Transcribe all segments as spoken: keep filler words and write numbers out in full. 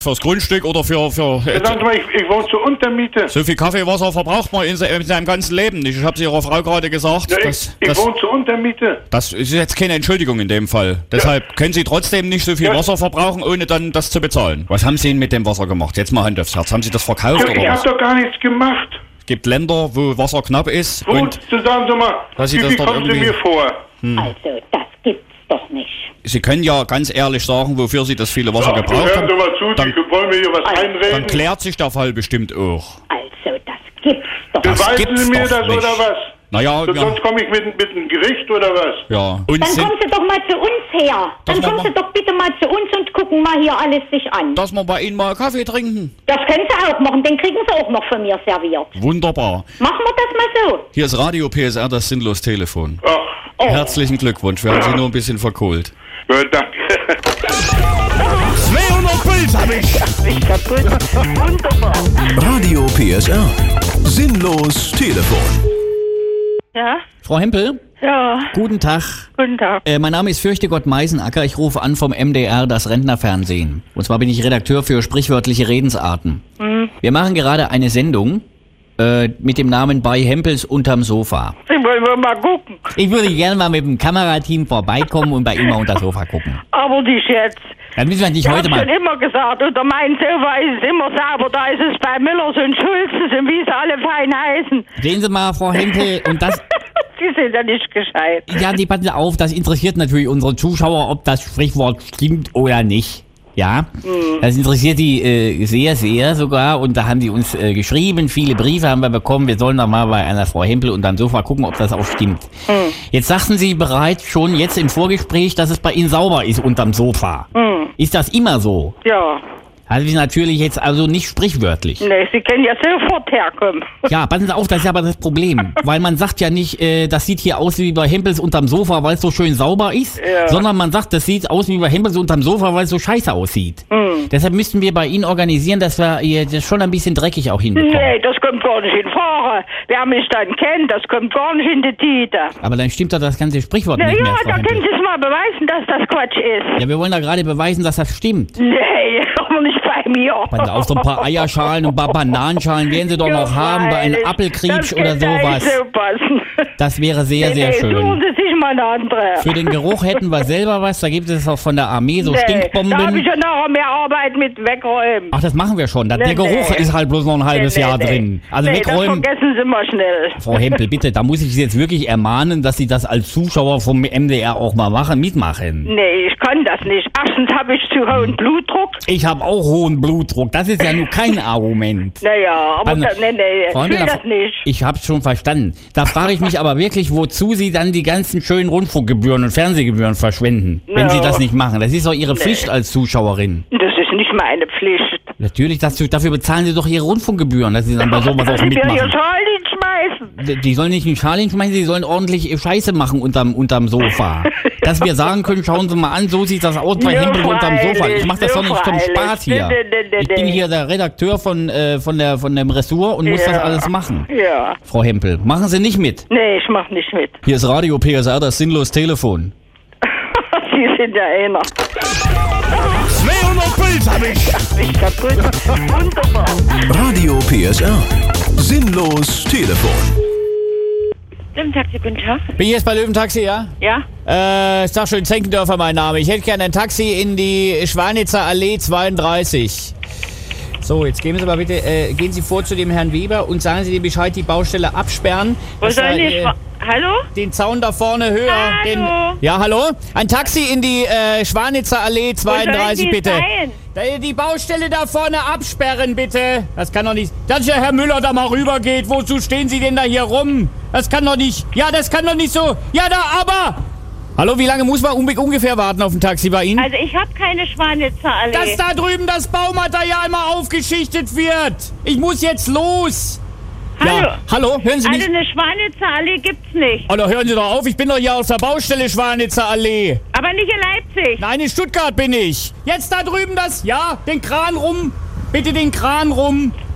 Fürs Grundstück oder für... für ja, sagen Sie mal, ich, ich wohne zur Untermiete. So viel Kaffeewasser verbraucht man in, in seinem ganzen Leben nicht. Ich habe es Ihrer Frau gerade gesagt. Ja, ich dass, ich dass, wohne zur Untermiete. Das ist jetzt keine Entschuldigung in dem Fall. Deshalb ja. können Sie trotzdem nicht so viel ja. Wasser verbrauchen, ohne dann das zu bezahlen. Was haben Sie denn mit dem Wasser gemacht? Jetzt mal Hand aufs Herz. Haben Sie das verkauft ja, oder ich was? Ich habe doch gar nichts gemacht. Es gibt Länder, wo Wasser knapp ist. Gut, und sagen Sie mal, dass wie, Sie das wie dort kommen Sie irgendwie mir vor? Hm. Also, das gibt's doch nicht. Sie können ja ganz ehrlich sagen, wofür Sie das viele Wasser Ja, gebraucht haben. hören Sie mal zu, dann, die wollen mir hier was also, einreden. Dann klärt sich der Fall bestimmt auch. Also, das gibt's doch Das Beweisen gibt's Sie mir doch das nicht. oder was? Naja, so, ja. Sonst komme ich mit, mit einem Gericht oder was? Ja. Und Dann sind, kommen Sie doch mal zu uns her. Das Dann kommen machen Sie doch bitte mal zu uns und gucken mal hier alles sich an. dass wir bei Ihnen mal Kaffee trinken. Das können Sie auch machen, den kriegen Sie auch noch von mir serviert. Wunderbar. Machen wir das mal so. Hier ist Radio P S R, das sinnlos Telefon. Ach, Oh. Herzlichen Glückwunsch, wir haben Sie nur ein bisschen verkohlt. ja, danke. zweihundert Puls hab ich! Ich kaputt. Wunderbar. Radio P S R. Sinnlos Telefon. Ja? Frau Hempel, Ja, guten Tag. guten Tag. Äh, mein Name ist Fürchtegott Meisenacker. Ich rufe an vom M D R, das Rentnerfernsehen. Und zwar bin ich Redakteur für sprichwörtliche Redensarten. Hm. Wir machen gerade eine Sendung äh, mit dem Namen Bei Hempels unterm Sofa. Sie wollen wir mal gucken. Ich würde gerne mal mit dem Kamerateam vorbeikommen und bei Ihnen mal unter das Sofa gucken. Aber nicht jetzt. Dann müssen wir nicht Ich hab heute schon mal... immer gesagt, unter meinem Sofa ist es immer sauber. Da ist es bei Müllers und Schulzes und wie sie alle fein heißen. Sehen Sie mal, Frau Hempel, und das... Die sind ja nicht gescheit. Ja, die passen auf, das interessiert natürlich unsere Zuschauer, ob das Sprichwort stimmt oder nicht. Ja, Mhm. das interessiert die äh, sehr, sehr sogar. Und da haben die uns äh, geschrieben, viele Briefe haben wir bekommen. Wir sollen doch mal bei einer Frau Hempel unterm Sofa gucken, ob das auch stimmt. Mhm. Jetzt sagten Sie bereits schon jetzt im Vorgespräch, dass es bei Ihnen sauber ist unterm Sofa. Mhm. Ist das immer so? Ja. Das ist natürlich jetzt also nicht sprichwörtlich. Nee, Sie können ja sofort herkommen. Ja, passen Sie auf, das ist aber das Problem. Weil man sagt ja nicht, äh, das sieht hier aus wie bei Hempels unterm Sofa, weil es so schön sauber ist, Ja. sondern man sagt, das sieht aus wie bei Hempels unterm Sofa, weil es so scheiße aussieht. Hm. Deshalb müssten wir bei Ihnen organisieren, dass wir ihr das schon ein bisschen dreckig auch hinbekommen. Nee, das kommt gar nicht in Frage. Wer mich dann kennt, das kommt gar nicht in die Tite. Aber dann stimmt doch das ganze Sprichwort Na nicht ja, mehr, Frau da können Hempel. Sie es mal beweisen, dass das Quatsch ist. Ja, wir wollen da gerade beweisen, dass das stimmt. Nee, aber nicht bei mir. Passen Sie auf, so ein paar Eierschalen und ein paar Bananenschalen werden Sie doch noch haben bei einem Apfelkriebsch oder sowas. Das so passen. Das wäre sehr, sehr Nee, schön. suchen Sie sich mal eine andere. Für den Geruch hätten wir selber was, da gibt es auch von der Armee so Nee, da habe ich Stinkbomben. ja nachher mehr Arbeit mit wegräumen. Ach, das machen wir schon. Da, Nee, der Geruch nee. ist halt bloß noch ein halbes Nee, Jahr nee, drin. Also nee, wegräumen. das vergessen Sie mal schnell. Frau Hempel, bitte, da muss ich Sie jetzt wirklich ermahnen, dass Sie das als Zuschauer vom M D R auch mal machen, mitmachen. Nee, ich kann das nicht. Erstens habe ich zu hohen Blutdruck. Ich habe auch hohen Blutdruck. Das ist ja nur kein Argument. Naja, aber Also, da, nee, nee, Frau ich will Hempel, das nicht. Ich hab's schon verstanden. Da frage ich mich aber wirklich, wozu Sie dann die ganzen schönen Rundfunkgebühren und Fernsehgebühren verschwenden, wenn Ja. Sie das nicht machen. Das ist doch Ihre Pflicht als Zuschauerin. Das ist nicht meine Pflicht. Natürlich, das, dafür bezahlen Sie doch Ihre Rundfunkgebühren, dass Sie dann bei sowas auch Sie will hier mitmachen. Schalen schmeißen. Die- Die sollen nicht einen Schal hinschmeißen, die sollen ordentlich Scheiße machen unterm, unterm Sofa. Dass wir sagen können, schauen Sie mal an, so sieht das aus bei Ja, Hempel unterm Sofa. Ich freilich, mache das doch nicht zum freilich. Spaß hier. Nee, nee, nee, Ich bin nee. hier der Redakteur von, äh, von, der, von dem Ressort und muss Ja. das alles machen. Ja. Frau Hempel, machen Sie nicht mit. Nee, ich mach nicht mit. Hier ist Radio P S R, das sinnlos Telefon. Sie sind ja einer. zweihundert Puls hab ich! Ich kaputt. Wunderbar. Radio P S R. Sinnlos Telefon. Löwentaxi, guten Tag. Bin ich jetzt bei Löwentaxi, ja? Ja? Äh, ist doch schön Zenkendörfer mein Name. Ich hätte gerne ein Taxi in die Schwanitzer Allee zweiunddreißig. So, jetzt gehen Sie mal bitte, äh, gehen Sie vor zu dem Herrn Weber und sagen Sie dem Bescheid, die Baustelle absperren. Wo dass soll er, ich... äh, Schwa- Hallo? den Zaun da vorne höher. Hallo? Den, ja, hallo? Ein Taxi in die äh, Schwanitzer Allee zweiunddreißig, Wo soll die bitte. sein? Da- Die Baustelle da vorne absperren, bitte. Das kann doch nicht... Dass der Herr Müller da mal rübergeht. Wozu stehen Sie denn da hier rum? Das kann doch nicht... Ja, das kann doch nicht so... Ja, da, aber... Hallo, wie lange muss man unbe- ungefähr warten auf ein Taxi bei Ihnen? Also ich habe keine Schwanitzer Allee. Dass da drüben das Baumaterial mal aufgeschichtet wird. Ich muss jetzt los. Hallo. Ja, hallo, hören Sie mich? Also eine Schwanitzer Allee gibt's nicht. Oder hören Sie doch auf, ich bin doch hier aus der Baustelle Schwanitzer Allee. Aber nicht in Leipzig. Nein, in Stuttgart bin ich. Jetzt da drüben das, ja, den Kran rum. Bitte den Kran rum.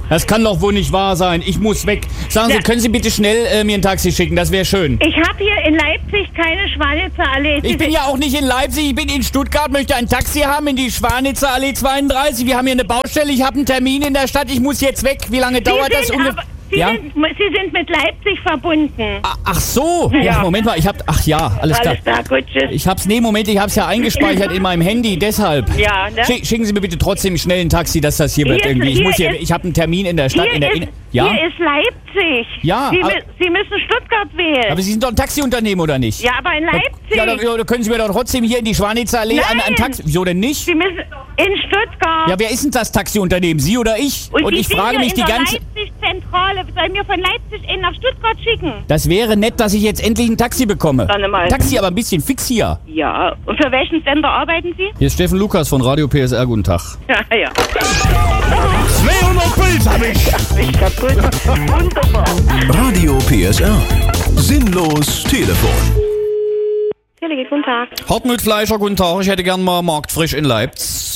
Das kann doch wohl nicht wahr sein. Ich muss weg. Sagen Sie, Ja. können Sie bitte schnell äh, mir ein Taxi schicken? Das wäre schön. Ich habe hier in Leipzig keine Schwanitzer Allee. Ich bin ja auch nicht in Leipzig, ich bin in Stuttgart, möchte ein Taxi haben in die Schwanitzer Allee zweiunddreißig. Wir haben hier eine Baustelle, ich habe einen Termin in der Stadt, ich muss jetzt weg. Wie lange Sie dauert das sind, ungefähr? aber, Sie, Ja? sind, Sie sind mit Leipzig verbunden. Ah, Ach so. Ja. Ja. Moment mal, ich hab. Ach ja, alles klar. Alles klar, gut, tschüss. Ich hab's, nee, Moment, ich hab's ja eingespeichert in meinem Handy, deshalb. Ja, ne? Schick, schicken Sie mir bitte trotzdem schnell ein Taxi, dass das hier wird Hier ist- irgendwie. Ich hier muss hier, ist- ich habe einen Termin in der Stadt. Hier, in der ist, in, ja? hier ist Leipzig. Ja, Sie, aber- mü- Sie müssen Stuttgart wählen. Aber Sie sind doch ein Taxiunternehmen, oder nicht? ja, aber in Leipzig. Ja, da, ja, da können Sie mir doch trotzdem hier in die Schwanitzer Allee ein, ein Nein. Taxi. Wieso denn nicht? Sie müssen in Stuttgart. Ja, wer ist denn das Taxiunternehmen? Sie oder ich? Und, Sie ich sind frage hier mich in die der ganze. Leipzig-Zentrale. Sollen wir von Leipzig in nach Stuttgart schicken? Das wäre nett, dass ich jetzt endlich ein Taxi bekomme. Warte mal. Taxi, aber ein bisschen fix hier. Ja. Und für welchen Sender arbeiten Sie? Hier ist Steffen Lukas von Radio P S R. Guten Tag. Ja, ja. zweihundert Puls hab ich. Ich kaputt. Wunderbar. Radio P S R. Sinnlos Telefon. Tele geht, guten Tag. Hartmut Fleischer, guten Tag. Ich hätte gern mal Marktfrisch in Leipzig.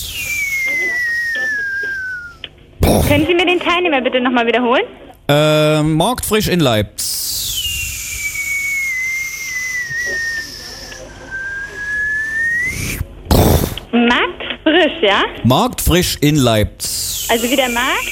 Können Sie mir den Teilnehmer bitte nochmal wiederholen? Äh, Marktfrisch in Leipzig. Markt frisch, ja? Marktfrisch in Leipzig. Also wie der Markt?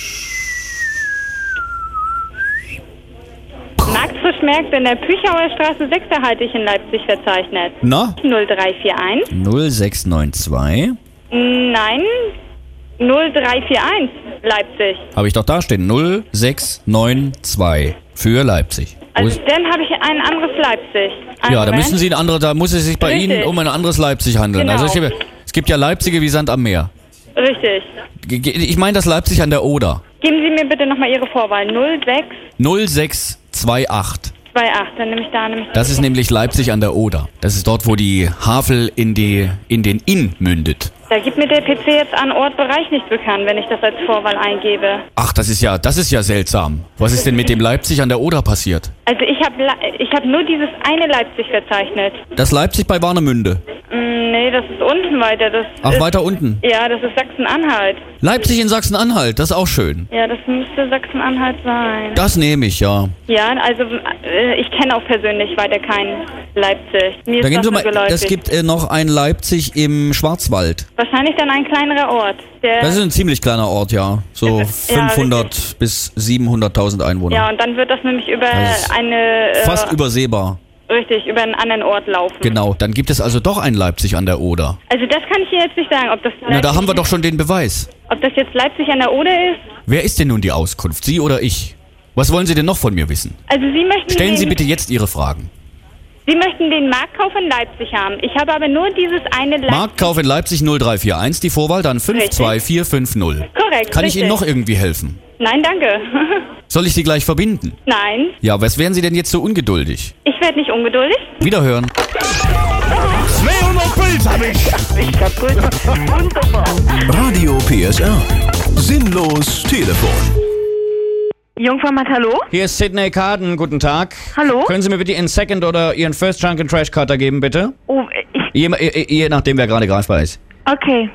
Marktfrischmärkte in der Püchauer Straße sechs erhalte ich in Leipzig verzeichnet. Na? null drei vier eins. null sechs neun zwei. Nein, null drei vier eins Leipzig. Habe ich doch da stehen. null sechs neun zwei. Für Leipzig. Wo Also ist- dann habe ich ein anderes Leipzig. Einen Ja, da Moment. müssen Sie ein anderes, da muss es sich bei Richtig. Ihnen um ein anderes Leipzig handeln. Genau. Also ich, es gibt ja Leipzige wie Sand am Meer. Richtig. Ge- ge- Ich meine das Leipzig an der Oder. Geben Sie mir bitte nochmal Ihre Vorwahl. null sechs null sechs zwei acht. zwei acht. Dann nehme ich da nämlich... Das ist nämlich Leipzig an der Oder. Das ist dort, wo die Havel in, die, in den Inn mündet. Da gibt mir der P C jetzt an Ort Bereich nicht bekannt, wenn ich das als Vorwahl eingebe. Ach, das ist ja, das ist ja seltsam. Was ist denn mit dem Leipzig an der Oder passiert? Also ich habe ich hab nur dieses eine Leipzig verzeichnet. Das Leipzig bei Warnemünde. Mm, nee, das ist unten weiter. Das Ach, ist, weiter unten. Ja, das ist Sachsen-Anhalt. Leipzig in Sachsen-Anhalt, das ist auch schön. Ja, das müsste Sachsen-Anhalt sein. Das nehme ich, ja. Ja, also äh, ich kenne auch persönlich weiter keinen Leipzig. Mir Da ist geben das Sie nur mal, geläufig. es gibt äh, noch ein Leipzig im Schwarzwald. Wahrscheinlich dann ein kleinerer Ort. Der, Das ist ein ziemlich kleiner Ort, ja. So Ja, fünfhundert bis siebenhunderttausend Einwohner. ja, und dann wird das nämlich über Das ist eine... Äh, Fast übersehbar. Richtig, über einen anderen Ort laufen. Genau, dann gibt es also doch ein Leipzig an der Oder. Also das kann ich Ihnen jetzt nicht sagen, ob das Na, da Leipzig- haben wir doch schon den Beweis. Ob das jetzt Leipzig an der Oder ist? Wer ist denn nun die Auskunft, Sie oder ich? Was wollen Sie denn noch von mir wissen? Also Sie möchten Stellen den, Sie bitte jetzt Ihre Fragen. Sie möchten den Marktkauf in Leipzig haben. Ich habe aber nur dieses eine Leipzig. Marktkauf in Leipzig null drei vier eins, die Vorwahl dann fünf zwei vier fünf null. Korrekt. Kann ich richtig. Ihnen noch irgendwie helfen? Nein, danke. Soll ich Sie gleich verbinden? Nein, Ja, was wären Sie denn jetzt so ungeduldig? ich werde nicht ungeduldig. Wiederhören. zweihundert Puls hab ich. Ich kaputt. Wunderbar. Radio P S R. Sinnlos Telefon. Jungformat, hallo? Hier ist Sidney Carden, guten Tag. Hallo? Können Sie mir bitte Ihren Second oder Ihren First Junk and Trash Cutter geben, bitte? Oh, ich... Je, je, je nachdem, wer gerade greifbar ist. Okay.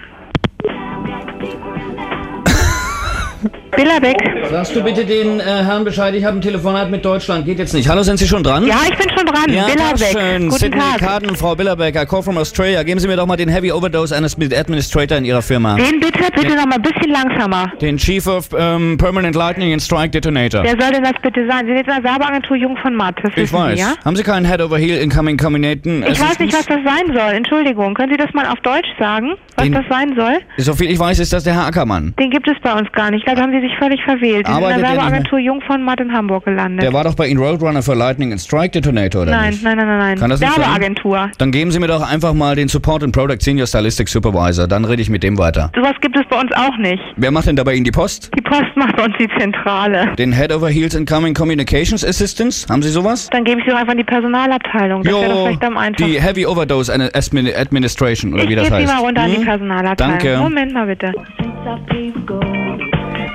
Billerbeck. Sagst du bitte den äh, Herrn Bescheid, ich habe ein Telefonat mit Deutschland. Geht jetzt nicht. Hallo, sind Sie schon dran? Ja, ich bin schon dran. Ja, Billerbeck. schön. Guten Sidney Tag. Carden, Frau Billerbeck, I call from Australia. Geben Sie mir doch mal den Heavy Overdose Administrator in Ihrer Firma. Den bitte, bitte noch mal ein bisschen langsamer. Den Chief of ähm, Permanent Lightning and Strike Detonator. Wer soll denn das bitte sein? Sie sind jetzt in der Werbeagentur Jung von Matt. Das Ich wissen weiß. Sie, ja? Haben Sie keinen Head over Heel Incoming Combinaten? Ich weiß nicht, was das sein soll. Entschuldigung. Können Sie das mal auf Deutsch sagen, was Den- das sein soll? So viel ich weiß, ist das der Herr Ackermann. Den gibt es bei uns gar nicht. Ich glaube, da haben Sie sich völlig verwählt. Sie sind in Arbeitet der der nicht Werbeagentur Jung von Matt in Hamburg gelandet. Der war doch bei Ihnen Roadrunner für Lightning and Strike Detonator, oder nein, nicht? nein, nein, nein, nein. Kann das nicht sein? Werbeagentur. Dann geben Sie mir doch einfach mal den Support and Product Senior Stylistic Supervisor. Dann rede ich mit dem weiter. Sowas gibt es bei uns auch nicht. Wer macht denn da bei Ihnen die Post? Die Post macht bei uns die Zentrale. Den Head over Heels Incoming Communications Assistance? Haben Sie sowas? Dann gebe ich Sie doch einfach in die Personalabteilung. Das wäre doch vielleicht am einfachsten. die Heavy Overdose Admin- Administration, oder Ich wie das gebe Sie heißt. mal runter an die Hm? Personalabteilung. Danke. Moment mal bitte.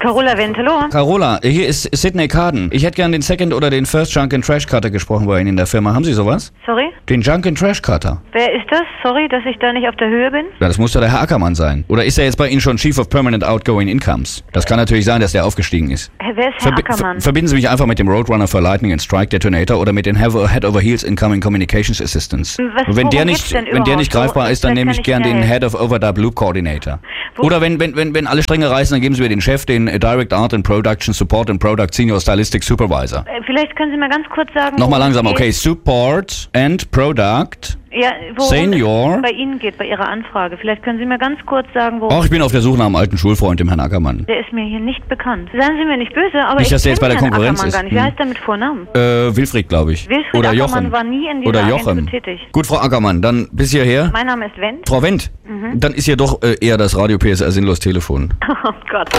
Carola Wendt, hallo. Carola, hier ist Sidney Carden. Ich hätte gern den Second oder den First Junk and Trash Cutter gesprochen bei Ihnen in der Firma. Haben Sie sowas? Sorry? Den Junk and Trash Cutter. Wer ist das? Sorry, dass ich da nicht auf der Höhe bin. Ja, das muss doch der Herr Ackermann sein. Oder ist er jetzt bei Ihnen schon Chief of Permanent Outgoing Incomes? Das kann natürlich sein, dass der aufgestiegen ist. Äh, Wer ist Herr Verbi- Ackermann? ver- verbinden Sie mich einfach mit dem Roadrunner für Lightning and Strike Detonator oder mit den Head Over Heels Incoming Communications Assistance. Was- Und wenn der worum nicht, geht's denn wenn der nicht überhaupt? greifbar Wo- ist, dann vielleicht nehme kann ich ich gern Ihnen den helfen. Head of Overdub Loop Coordinator. Wo- Oder wenn, wenn, wenn, wenn alle Stränge reißen, dann geben Sie mir den Chef, den äh, Direct Art and Production Support and Product Senior Stylistic Supervisor. Äh, Vielleicht können Sie mir ganz kurz sagen... Nochmal worum es langsam, geht. okay. Support and Product. Ja, worum Senior. es bei Ihnen geht, bei Ihrer Anfrage. Vielleicht können Sie mir ganz kurz sagen, worum... Ach, ich bin auf der Suche nach einem alten Schulfreund, dem Herrn Ackermann. Der ist mir hier nicht bekannt. Seien Sie mir nicht böse, aber Nicht, ich dass der jetzt kenne bei der Herrn Konkurrenz Ackermann ist. gar nicht. Wie Hm. heißt der mit Vornamen? Äh, Wilfried, glaube ich. Wilfried Oder Ackermann Jochen. war nie in dieser Oder Agentur Jochen. tätig. Gut, Frau Ackermann, dann bis hierher. Mein Name ist Wendt. Frau Wendt, Mhm. dann ist hier doch äh, eher das Radio P S R sinnlos Telefon. Oh Gott.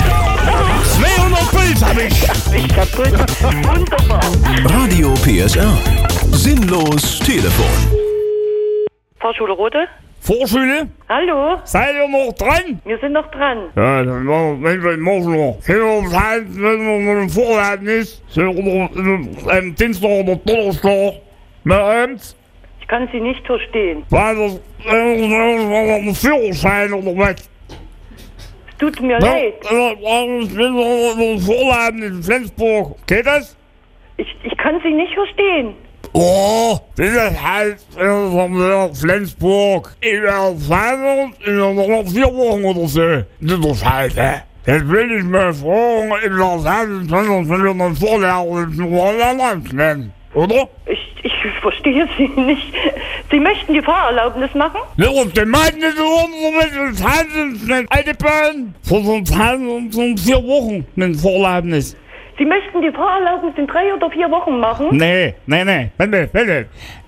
zweihundert Puls hab ich. Ich kaputt. Wunderbar. Radio P S R. Sinnlos Telefon. Vorschule Rote? Vorschule? Hallo, Seid ihr noch dran? wir sind noch dran. Ja, dann machen wir, wenn wir morgen noch. Können wir uns halt, wenn wir mit dem Vorleibnis, so oder am Dienstag oder Donnerstag, mit uns, Ich kann Sie nicht verstehen. weil das, äh, ein Führerschein oder was. Es tut mir Ne? leid. Ich bin noch Vorleibnis in Flensburg. Geht das? Ich, ich kann Sie nicht verstehen. Oh, das ist halt äh, Flensburg. Ich werde feiern in noch vier Wochen oder so. Das ist doch scheiße. Jetzt will ich mir fragen, in der Zeit, wenn wir einen Vorlehrer in nennen, oder? Ich, ich verstehe Sie nicht. Sie möchten die Fahrerlaubnis machen? Wir auf den Mann nicht so mit dem Handeln einbauen. Vor so einem Zeit von vier Wochen mit dem Vorleibnis. Sie möchten die Fahrerlaubnis in drei oder vier Wochen machen? Nee, nee, nee, bitte, bitte.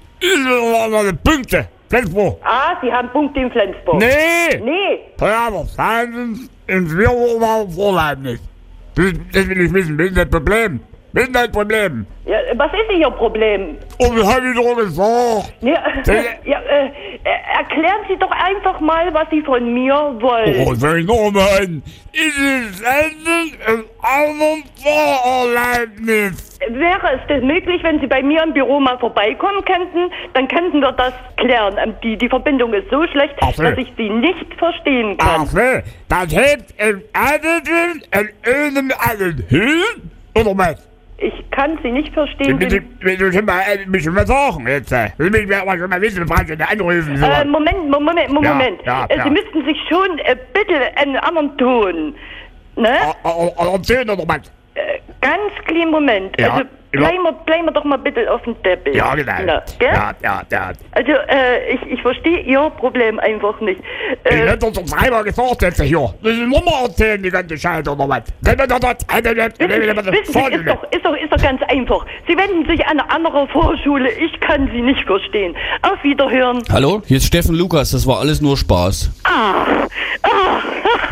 Überall Punkte, Flensburg. Ah, Sie haben Punkte in Flensburg. Nee! Nee. Ja, aber Fernsehen in vier Wochen Vorleibnis. Das, das will ich wissen, das ist das Problem. Das ist das Problem. Ja, was ist Ihr Problem? Und das habe ich doch gesagt. Ja, ja, äh, äh, erklären Sie doch einfach mal, was Sie von mir wollen. Oh, soll ich noch mal ein? Ist es Senden in einem Vorleibnis? Wäre es denn möglich, wenn Sie bei mir im Büro mal vorbeikommen könnten, dann könnten wir das klären. Ähm, Die, die Verbindung ist so schlecht, Ach so. dass ich Sie nicht verstehen Ach kann. so, das hält im einen, in einem anderen Höhen? Oder was? Ich kann Sie nicht verstehen. Du Sie, willst schon mal, äh, mich schon mal sagen jetzt. äh. Du willst mich aber schon mal wissen, Franz, wenn du anrufen so. äh, Moment, Mo- Moment, Mo- Ja, Moment. ja, Äh, ja. Sie müssten sich schon äh, bitte einen anderen Ton. Ne? Oder zehn oder was? Äh, ganz kleinen Moment. Ja, Also ja. bleiben wir, bleiben wir doch mal bitte auf dem Teppich. Ja, genau. Na, gell? Ja, ja, ja. Also, äh, ich, ich verstehe Ihr Problem einfach nicht. Ich Äh, hab doch schon dreimal gesagt jetzt hier. Das ist Nummer erzählen, die ganze Scheiße oder was? Können wir doch das... Wissen Sie, wissen Sie, ist doch, ist, doch, ist doch ganz einfach. Sie wenden sich an eine andere Vorschule. Ich kann Sie nicht verstehen. Auf Wiederhören. Hallo, hier ist Steffen Lukas, das war alles nur Spaß. Ah, ah,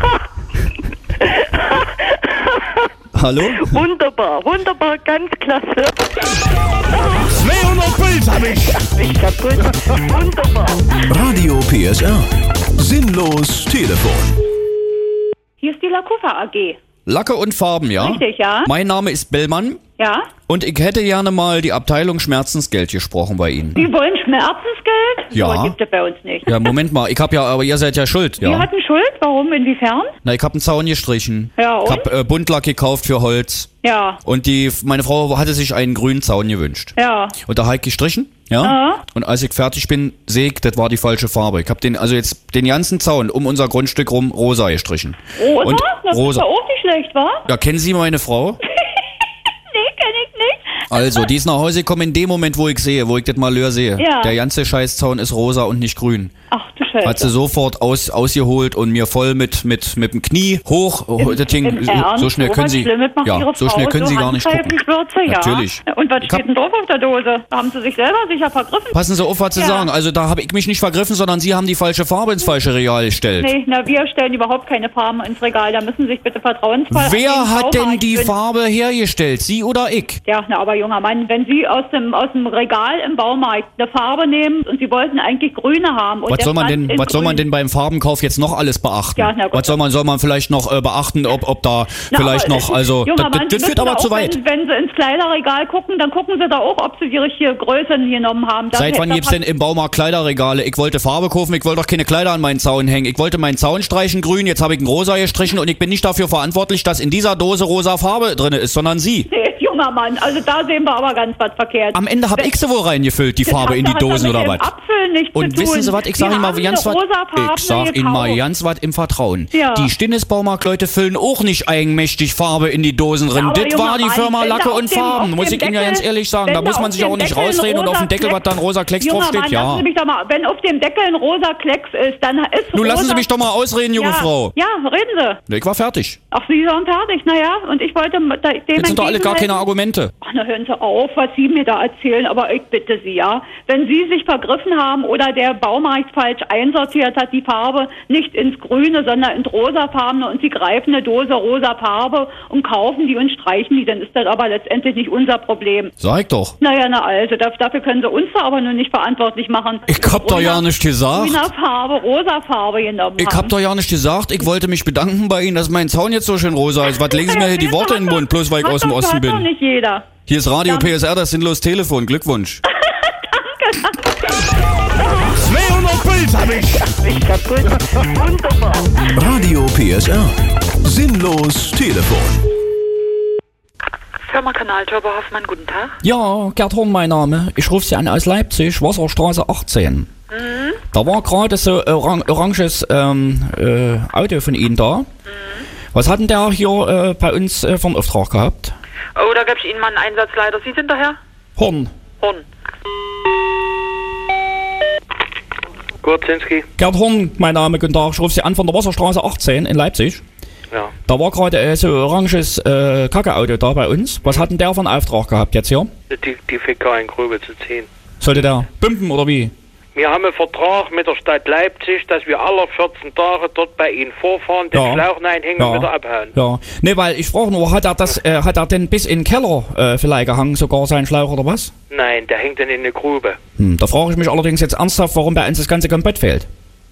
Hallo? wunderbar, wunderbar, ganz klasse. zweihundert Puls hab ich. Ich kaputt. Wunderbar. Radio P S R. Sinnlos Telefon. Hier ist die Lakufa A G. Lacke und Farben, ja? Richtig, ja? Mein Name ist Bellmann Ja? und ich hätte gerne mal die Abteilung Schmerzensgeld gesprochen bei Ihnen. Sie wollen Schmerzensgeld? Ja. So gibt es bei uns nicht. Ja, Moment mal, ich hab ja, aber ihr seid ja schuld, Sie ja. hatten Schuld? Warum? Inwiefern? Na, ich hab einen Zaun gestrichen. Ja, Ich und? hab äh, Buntlack gekauft für Holz. Ja. Und die, meine Frau hatte sich einen grünen Zaun gewünscht. Ja. Und da hab ich gestrichen, ja. Aha. Und als ich fertig bin, sehe ich, das war die falsche Farbe. Ich hab den, also jetzt den ganzen Zaun um unser Grundstück rum rosa gestrichen. Rosa? Und das rosa. ist ja auch nicht schlecht, wa? Ja, kennen Sie meine Frau? Nee, kenn ich nicht. Also, die ist nach Hause gekommen in dem Moment, wo ich sehe, wo ich das Malheur sehe. Ja. Der ganze Scheißzaun ist rosa und nicht grün. Ach du Scheiße. Hat sie sofort aus, ausgeholt und mir voll mit, mit, mit dem Knie hoch. Oh, das Ding, Im so, Ernst? so schnell So können was Sie, Schlimmes macht ja, Ihre so Frau, schnell können so Sie gar nicht gucken. handgreiflich wird sie, ja. Natürlich. Und was Ich hab- steht denn drauf auf der Dose? Da haben Sie sich selber sicher vergriffen. Passen Sie auf, was Sie Ja. sagen. Also, da habe ich mich nicht vergriffen, sondern Sie haben die falsche Farbe ins falsche Regal gestellt. Nee, na, wir stellen überhaupt keine Farben ins Regal. Da müssen Sie sich bitte vertrauensvoll an den Wer hat denn Baumarkt die wenden. Farbe hergestellt? Sie oder ich? Ja, na, aber junger Mann, wenn Sie aus dem, aus dem Regal im Baumarkt eine Farbe nehmen und Sie wollten eigentlich grüne haben. Und Was der soll man stand denn, was soll man denn beim Farbenkauf jetzt noch alles beachten? Ja, na gut. Was soll man, soll man vielleicht noch äh, beachten, ob, ob da Na, vielleicht aber, noch, also, junger das, Mann, das, das führt müssen aber auch, zu weit. Wenn, wenn Sie ins Kleiderregal gucken, dann gucken Sie da auch, ob Sie die richtige Größe genommen haben. Das Seit wann hätte- gibt's denn im Baumarkt Kleiderregale? Ich wollte Farbe kaufen, ich wollte doch keine Kleider an meinen Zaun hängen. Ich wollte meinen Zaun streichen grün, jetzt habe ich einen rosa gestrichen und ich bin nicht dafür verantwortlich, dass in dieser Dose rosa Farbe drin ist, sondern Sie. Nee, junger Mann, also da sehen wir aber ganz was verkehrt. Am Ende habe ich sie wohl reingefüllt, die Das Farbe hat in die ja Dosen mit oder dem was? Apfel nichts Und zu tun. wissen Sie was, ich sage Wir Ihnen mal haben ganz eine was, rosafarbene ich sag Ihnen mal gekauft. ganz was im Vertrauen. Ja. Die Stinnes-Baumarktleute füllen auch nicht eigenmächtig Farbe in die Dosen drin. Ja, aber das junger war die Mann, Firma wenn da Lacke auf und dem- Farben, auf muss dem ich Ihnen ja Deckel- ganz ehrlich sagen. wenn Da muss da man auf sich dem auch nicht Deckel ein rausreden und auf rosa dem Deckel, was Fleck- dann rosa Klecks Junger draufsteht, Mann, ja. lassen Sie mich doch mal, wenn auf dem Deckel ein rosa Klecks ist, dann ist Nun lassen rosa, Sie mich doch mal ausreden, junge ja, Frau. Ja, reden Sie. Ich war fertig. Ach, Sie sind fertig, naja, und ich wollte dem Jetzt sind doch alle gar keine entgegenhalten- Argumente. Ach, na hören Sie auf, was Sie mir da erzählen, aber ich bitte Sie, ja. Wenn Sie sich vergriffen haben oder der Baumarkt falsch einsortiert hat, die Farbe nicht ins Grüne, sondern ins Rosafarbene und Sie greifen eine Dose rosa Farbe und kaufen die und streichen die, dann ist das aber letztendlich nicht unser Problem. Sag ich doch. Naja, na also, da, dafür können Sie uns da aber nur nicht verantwortlich machen. Ich hab doch ja Grüner- nicht gesagt. Grüner Farbe, rosa Farbe genommen Ich haben. hab doch ja nicht gesagt, ich wollte mich bedanken bei Ihnen, dass mein Zaun jetzt so schön rosa ist. Was legen Sie mir hier die Worte in den Mund, bloß weil ich Hat aus dem doch- Osten hat doch bin? nicht jeder. Hier ist Radio Ja. P S R, das sinnlos Telefon. Glückwunsch. zweihundert Puls hab ich. Ich kaputt. Wunderbar. Radio P S R. Sinnlos Telefon. Firma Kanal Turbo Hoffmann, guten Tag. Ja, Gerd Horn mein Name. Ich rufe Sie an aus Leipzig, Wasserstraße achtzehn. Mhm. Da war gerade so ein orang oranges ähm, äh, Auto von Ihnen da. Mhm. Was hat denn der hier äh, bei uns äh, für einen Auftrag gehabt? Oh, da gebe ich Ihnen mal einen Einsatzleiter. Sie sind der Herr? Horn. Horn. Gurzinski. Gerd Horn, mein Name, guten Tag. Ich rufe Sie an von der Wasserstraße achtzehn in Leipzig. Ja. Da war gerade äh, so ein oranges äh, Kacke-Auto da bei uns. Was hat denn der für einen Auftrag gehabt jetzt hier? Die, die Fäkaliengrube zu ziehen. Sollte der pumpen oder wie? Wir haben einen Vertrag mit der Stadt Leipzig, dass wir alle vierzehn Tage dort bei Ihnen vorfahren, den Ja. Schlauch reinhängen und wieder abhauen. Ja. Ne, weil ich frage nur, hat er das, äh, hat er denn bis in den Keller äh, vielleicht gehangen, sogar seinen Schlauch oder was? Nein, der hängt dann in eine Grube. Hm, da frage ich mich allerdings jetzt ernsthaft, warum bei uns das ganze komplett fehlt.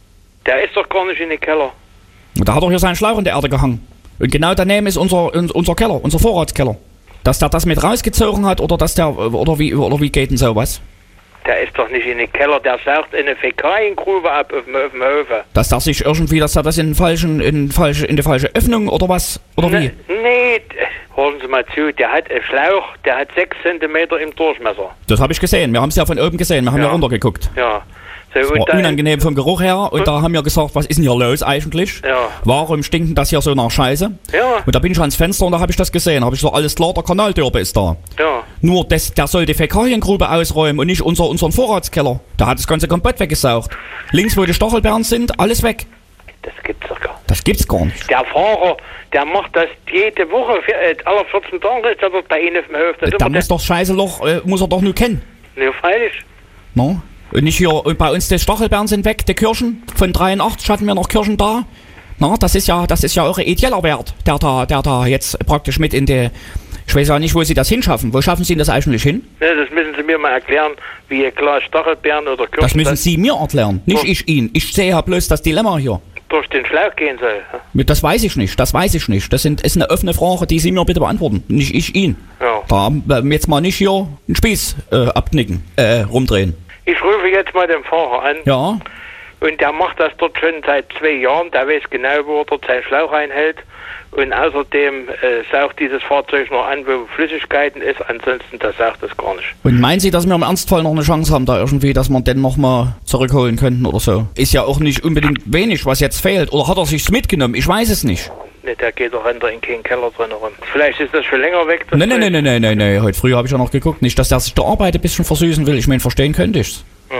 Der ist doch gar nicht in den Keller. Und da hat doch hier seinen Schlauch in der Erde gehangen. Und genau daneben ist unser, un- unser Keller, unser Vorratskeller. Dass der das mit rausgezogen hat oder dass der, oder wie, oder wie geht denn sowas? Der ist doch nicht in den Keller, der saugt in eine Fäkaliengrube ab auf dem, auf dem Hofe. Dass der sich irgendwie, dass er das in, falschen, in, falsche, in die falsche Öffnung oder was? Oder wie? Ne, nee, d- hören Sie mal zu, der hat einen Schlauch, der hat sechs Zentimeter im Durchmesser. Das habe ich gesehen. Wir haben es ja von oben gesehen. Wir haben ja, Ja. runtergeguckt. Ja. So, Das und war da- unangenehm vom Geruch her. Und da haben wir gesagt, was ist denn hier los eigentlich? Ja. Warum stinkt denn das hier so nach Scheiße? Ja. Und da bin ich ans Fenster und da habe ich das gesehen. Habe ich so, alles klar, der Kanaldörpe ist da. Ja. Nur das, der soll die Fäkaliengrube ausräumen und nicht unser, unseren Vorratskeller. Der hat das Ganze komplett weggesaugt. Links, wo die Stachelbeeren sind, alles weg. Das gibt's doch gar nicht. Das gibt's gar nicht. Der Fahrer, der macht das jede Woche, vier- äh, alle vierzehn Tage ist er dort bei Ihnen auf dem Hof. Da Da muss doch Scheißeloch, äh, muss er doch nur kennen. Ne, freilich. No? Und nicht hier, und bei uns die Stachelbeeren sind weg, die Kirschen. Von dreiundachtzig hatten wir noch Kirschen da. Na, das ist ja, das ist ja eure ideeller Wert, der da, der da jetzt praktisch mit in die, ich weiß ja nicht, wo Sie das hinschaffen. Wo schaffen Sie das eigentlich hin? Ne, das müssen Sie mir mal erklären, wie ein Glas Stachelbeeren oder Kirschen Das müssen Sie mir erklären, nicht Durch- ich Ihnen. Ich sehe ja bloß das Dilemma hier. durch den Schlauch gehen soll. Das weiß ich nicht, das weiß ich nicht. Das sind, ist eine offene Frage, die Sie mir bitte beantworten, nicht ich Ihnen. Ja. Da äh, jetzt mal nicht hier einen Spieß äh, abknicken, äh, rumdrehen. Ich rufe jetzt mal den Fahrer an. Ja, Und der macht das dort schon seit zwei Jahren. Der weiß genau, wo er dort seinen Schlauch einhält. Und außerdem äh, saugt dieses Fahrzeug noch an, wo Flüssigkeiten ist. Ansonsten, das saugt es gar nicht. und meinen Sie, dass wir im Ernstfall noch eine Chance haben, da irgendwie, dass wir den nochmal zurückholen könnten oder so? Ist ja auch nicht unbedingt wenig, was jetzt fehlt. Oder hat er sich's mitgenommen? Ich weiß es nicht. Ne, der geht doch hinter in keinen Keller drin rum. Vielleicht ist das schon länger weg. das Nein, nein, Zeug. nein, nein, nein, nein. Heute früh habe ich ja noch geguckt. Nicht, dass der sich der Arbeit ein bisschen versüßen will. Ich meine, verstehen könnte ich's. Hm.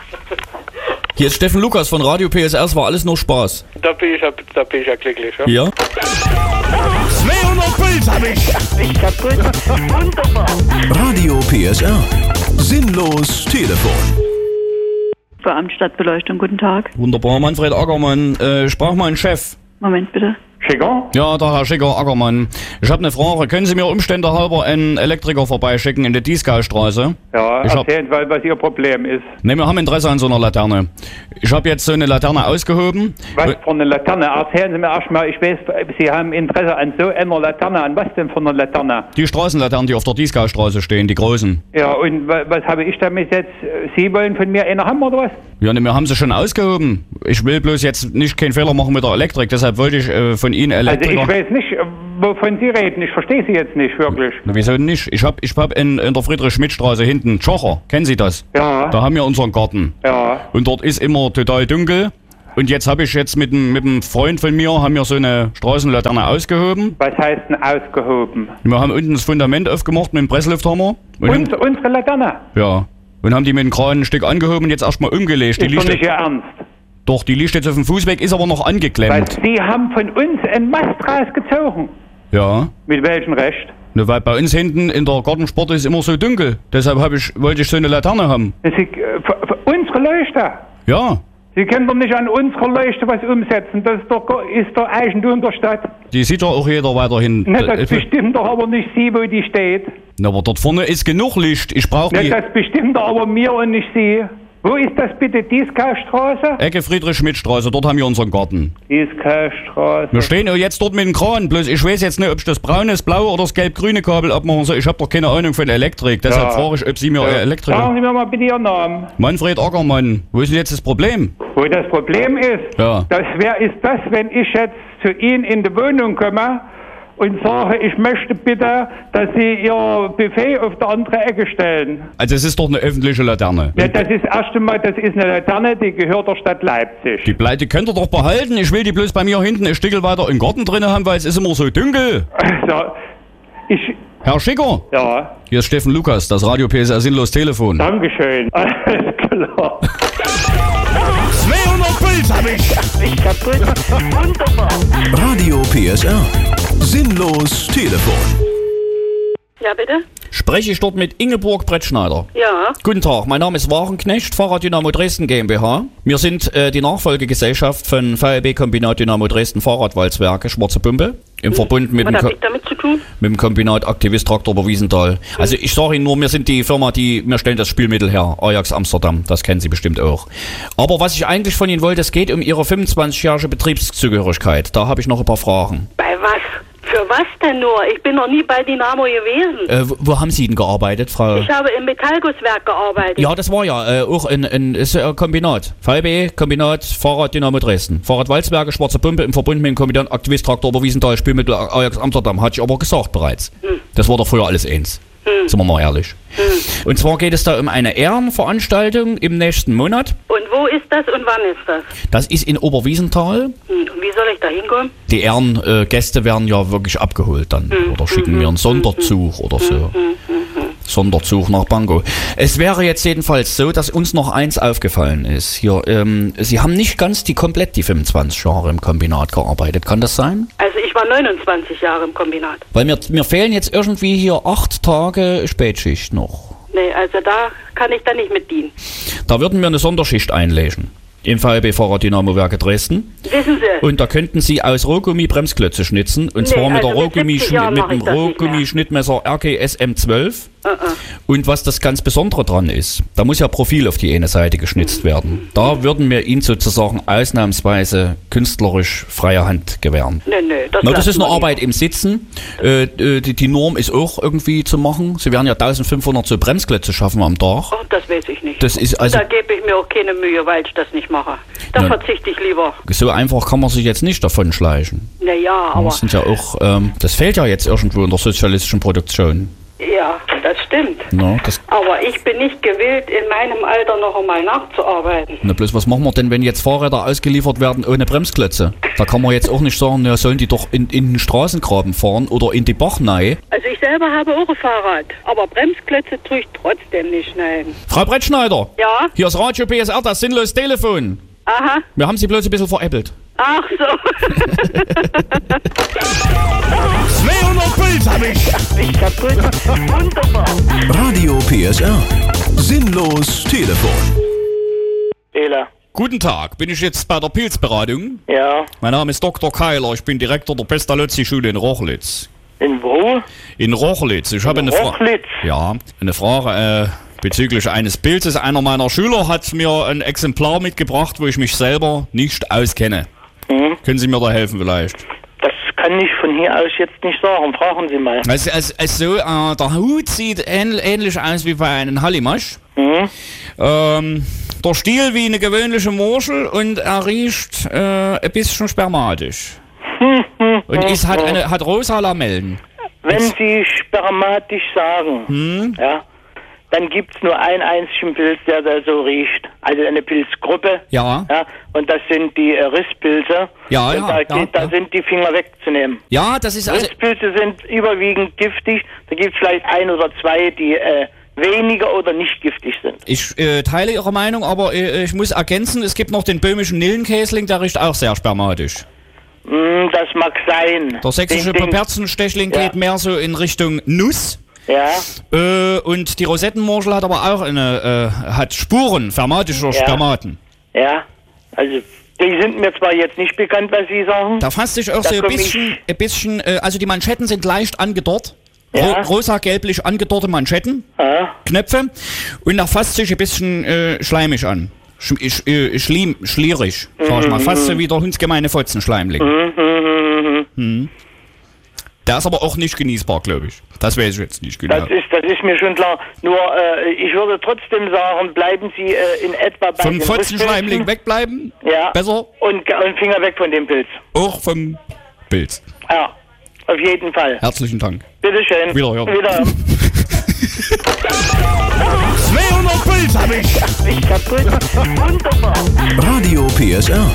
Hier ist Steffen Lukas von Radio P S R. Es war alles nur Spaß. Da bin ich ja, da bin ich ja glücklich. Ja? Ja? zweihundert Puls hab ich. Ich kaputt. Wunderbar. Radio P S R. Sinnlos Telefon. Beamtenstadtbeleuchtung, guten Tag. Wunderbar, Manfred Ackermann. Äh, sprach mein Chef. Moment bitte. Schicker? Ja, der Herr Schicker Ackermann. Ich habe eine Frage. Können Sie mir Umstände halber einen Elektriker vorbeischicken in der Dieskaustraße? Ja, ich erzählen, hab, was Ihr Problem ist. Ne, wir haben Interesse an so einer Laterne. Ich habe jetzt so eine Laterne ausgehoben. Was für eine Laterne? Erzählen Sie mir erstmal, ich weiß, Sie haben Interesse an so einer Laterne. An was denn für einer Laterne? Die Straßenlaternen, die auf der Dieskaustraße stehen, die großen. Ja, und was, was habe ich damit jetzt? Sie wollen von mir eine haben oder was? Ja, ne, wir haben sie schon ausgehoben. Ich will bloß jetzt nicht keinen Fehler machen mit der Elektrik, deshalb wollte ich äh, von Ihnen Elektriker... Also ich weiß nicht, wovon Sie reden. Ich verstehe Sie jetzt nicht wirklich. Na, wieso nicht? Ich hab, ich hab in, in der Friedrich-Schmidt-Straße hinten Tschocher. Kennen Sie das? Ja. Da haben wir unseren Garten. Ja. Und dort ist immer total dunkel. Und jetzt habe ich jetzt mit einem mit einem Freund von mir, haben wir so eine Straßenlaterne ausgehoben. Was heißt denn ausgehoben? Wir haben unten das Fundament aufgemacht mit dem Presslufthammer. Und Uns, haben, unsere Laterne? Ja. Und haben die mit dem Kran ein Stück angehoben und jetzt erstmal umgelegt. Die ist doch nicht Ihr Ernst? Doch, die liegt jetzt auf dem Fußweg, ist aber noch angeklemmt. Weil Sie haben von uns einen Mast rausgezogen. Ja. Mit welchem Recht? Ne, weil bei uns hinten in der Gartensport ist immer so dunkel. Deshalb hab ich, wollte ich so eine Laterne haben. Sie, äh, für, für unsere Leuchte? Ja. Sie können doch nicht an unserer Leuchte was umsetzen. Das ist doch, ist doch Eigentum der Stadt. Die sieht doch auch jeder weiterhin. Ne, das bestimmt doch aber nicht Sie, wo die steht. Na, aber dort vorne ist genug Licht. Ich brauche die... Ne, das bestimmt doch aber mir und nicht Sie. Wo ist das bitte? Dieskaustraße? Ecke Friedrich-Schmidt-Straße, dort haben wir unseren Garten. Dieskaustraße. Wir stehen ja jetzt dort mit dem Kran, bloß ich weiß jetzt nicht, ob ich das braune, das blaue oder das gelb-grüne Kabel abmachen soll. Ich habe doch keine Ahnung von Elektrik, deshalb ja. frage ich, ob Sie mir ja. Elektriker... Sagen Sie mir mal bitte Ihren Namen. Manfred Ackermann. Wo ist denn jetzt das Problem? Wo das Problem ist? Ja. Das wer ist das, wenn ich jetzt zu Ihnen in die Wohnung komme und sage, ich möchte bitte, dass Sie Ihr Buffet auf der andere Ecke stellen. Also es ist doch eine öffentliche Laterne. Ja, das ist erst einmal, das ist eine Laterne, die gehört der Stadt Leipzig. Die Pleite könnt ihr doch behalten. Ich will die bloß bei mir hinten ein Stückel weiter im Garten drin haben, weil es ist immer so dunkel. Also, ich... Herr Schicker? Ja? Hier ist Steffen Lukas, das Radio P S R Sinnlos Telefon. Dankeschön. Alles klar. zweihundert Puls hab ich. Ich kaputt. Wunderbar. Radio P S R. Sinnlos Telefon. Ja, bitte? Spreche ich dort mit Ingeborg Brettschneider? Ja. Guten Tag, mein Name ist Warenknecht, Fahrraddynamo Dresden GmbH. Wir sind äh, die Nachfolgegesellschaft von V E B Kombinat Dynamo Dresden Fahrradwalzwerke Schwarze Pumpe. Im hm. Verbund mit, Was dem hab ich damit zu tun? mit dem Kombinat Aktivist Traktor Oberwiesenthal. Hm. Also ich sage Ihnen nur, wir sind die Firma, die, wir stellen das Spielmittel her, Ajax Amsterdam, das kennen Sie bestimmt auch. Aber was ich eigentlich von Ihnen wollte, es geht um Ihre fünfundzwanzigjährige Betriebszugehörigkeit. Da habe ich noch ein paar Fragen. Bei was? Für was denn nur? Ich bin noch nie bei Dynamo gewesen. Äh, wo, wo haben Sie denn gearbeitet, Frau? Ich habe im Metallgusswerk gearbeitet. Ja, das war ja äh, auch ein, ein, ist ein Kombinat. V E B, Kombinat, Fahrrad Dynamo Dresden. Fahrradwalzwerke, Schwarze Pumpe im Verbund mit dem Kombinat Aktivist Traktor Oberwiesenthal, Spielmittel Ajax Amsterdam. Hatte ich aber gesagt bereits. Hm. Das war doch früher alles eins. Hm. Sind wir mal ehrlich. Hm. Und zwar geht es da um eine Ehrenveranstaltung im nächsten Monat. Und wo ist das und wann ist das? Das ist in Oberwiesenthal. Hm. Und wie soll ich da hinkommen? Die Ehrengäste äh, werden ja wirklich abgeholt dann. Hm. Oder schicken hm. mir einen Sonderzug hm. oder so. Hm. Hm. Sonderzug nach Pankow. Es wäre jetzt jedenfalls so, dass uns noch eins aufgefallen ist. Hier, ähm, Sie haben nicht ganz die komplett die fünfundzwanzig Jahre im Kombinat gearbeitet. Kann das sein? Also ich war neunundzwanzig Jahre im Kombinat. Weil mir, mir fehlen jetzt irgendwie hier acht Tage Spätschicht noch. Nee, also da kann ich dann nicht mit dienen. Da würden wir eine Sonderschicht einlegen. Im V E B Fahrraddynamo-Werke Dresden. Wissen Sie? Und da könnten Sie aus Rohgummi Bremsklötze schnitzen. Und nee, zwar mit, also der Rohgummi mit, mit dem Rohgummi-Schnittmesser R G S M zwölf. Uh -uh. Und was das ganz Besondere dran ist, da muss ja Profil auf die eine Seite geschnitzt mhm. werden. Da würden wir Ihnen sozusagen ausnahmsweise künstlerisch freie Hand gewähren. Nee, nee, das, Na, das ist eine Arbeit im Sitzen. Äh, die, die Norm ist auch irgendwie zu machen. Sie werden ja eintausendfünfhundert so Bremsklötze schaffen am Tag. Oh, das weiß ich nicht. Das ist also, da gebe ich mir auch keine Mühe, weil ich das nicht mache. Da na, verzichte ich lieber. So einfach kann man sich jetzt nicht davon schleichen. Naja, aber... Das sind ja auch, ähm, das fehlt ja jetzt irgendwo in der sozialistischen Produktion. Ja, das stimmt. Na, das aber ich bin nicht gewillt, in meinem Alter noch einmal nachzuarbeiten. Na bloß, was machen wir denn, wenn jetzt Fahrräder ausgeliefert werden ohne Bremsklötze? Da kann man jetzt auch nicht sagen, ja, sollen die doch in, in den Straßengraben fahren oder in die Bachnei. Also ich selber habe auch ein Fahrrad, aber Bremsklötze tue ich trotzdem nicht schneiden. Frau Brettschneider? Ja? Hier ist Radio P S R, das sinnlose Telefon. Aha. Wir haben Sie bloß ein bisschen veräppelt. Ach so. zweihundert Puls hab ich. Ich kaputt. Wunderbar. Radio P S R. Sinnlos Telefon. Ela. Guten Tag, bin ich jetzt bei der Pilzberatung? Ja. Mein Name ist Doktor Keiler, ich bin Direktor der Pestalozzi-Schule in Rochlitz. In wo? In Rochlitz. Ich habe eine Frage. Ja, eine Frage äh, bezüglich eines Pilzes. Einer meiner Schüler hat mir ein Exemplar mitgebracht, wo ich mich selber nicht auskenne. Mhm. Können Sie mir da helfen vielleicht? Das kann ich von hier aus jetzt nicht sagen. Fragen Sie mal. Also, also, also äh, der Hut sieht ähn ähnlich aus wie bei einem Hallimasch. Mhm. Ähm, der Stiel wie eine gewöhnliche Murschel und er riecht äh, ein bisschen spermatisch. Und ist, hat, eine, hat rosa Lamellen. Wenn Sie spermatisch sagen, hm? ja, dann gibt es nur einen einzigen Pilz, der da so riecht. Also eine Pilzgruppe. Ja. Ja, und das sind die äh, Risspilze. Ja, und ja. Da, ja, geht, da ja. sind die Finger wegzunehmen. Ja, das ist also... Risspilze sind überwiegend giftig. Da gibt es vielleicht ein oder zwei, die äh, weniger oder nicht giftig sind. Ich äh, teile Ihre Meinung, aber äh, ich muss ergänzen, es gibt noch den böhmischen Nillenkäsling, der riecht auch sehr spermatisch. Mm, das mag sein. Der sächsische Den- den- Perzenstechling Ja. geht mehr so in Richtung Nuss. Ja. Äh, und die Rosettenmurschel hat aber auch eine, äh, hat Spuren fermatischer Ja. Spermaten. Ja, also die sind mir zwar jetzt nicht bekannt, was Sie sagen. Da fasst sich auch Da so ein komm bisschen, ein bisschen äh, also die Manschetten sind leicht angedorrt. Ja. Ro rosa-gelblich angedorrte Manschetten, Ja. Knöpfe. Und da fasst sich ein bisschen äh, schleimig an. Sch sch äh, schlim schlierig, sag ich mal. Fast so wie der hundsgemeine Fotzenschleimling. Mhm, mhm, mhm. Hm. Der ist aber auch nicht genießbar, glaube ich. Das weiß ich jetzt nicht genau. Das ist, das ist mir schon klar. Nur, äh, ich würde trotzdem sagen, bleiben Sie äh, in etwa bei Vom den Fotzenschleimling Rückpilzen. wegbleiben? Ja. Besser? Und, und Finger weg von dem Pilz. Auch vom Pilz. Ja, auf jeden Fall. Herzlichen Dank. Bitteschön. Wiederhören. Wiederhören. zweihundert Pilz hab ich. Ich kaputt. Wunderbar. Radio P S R.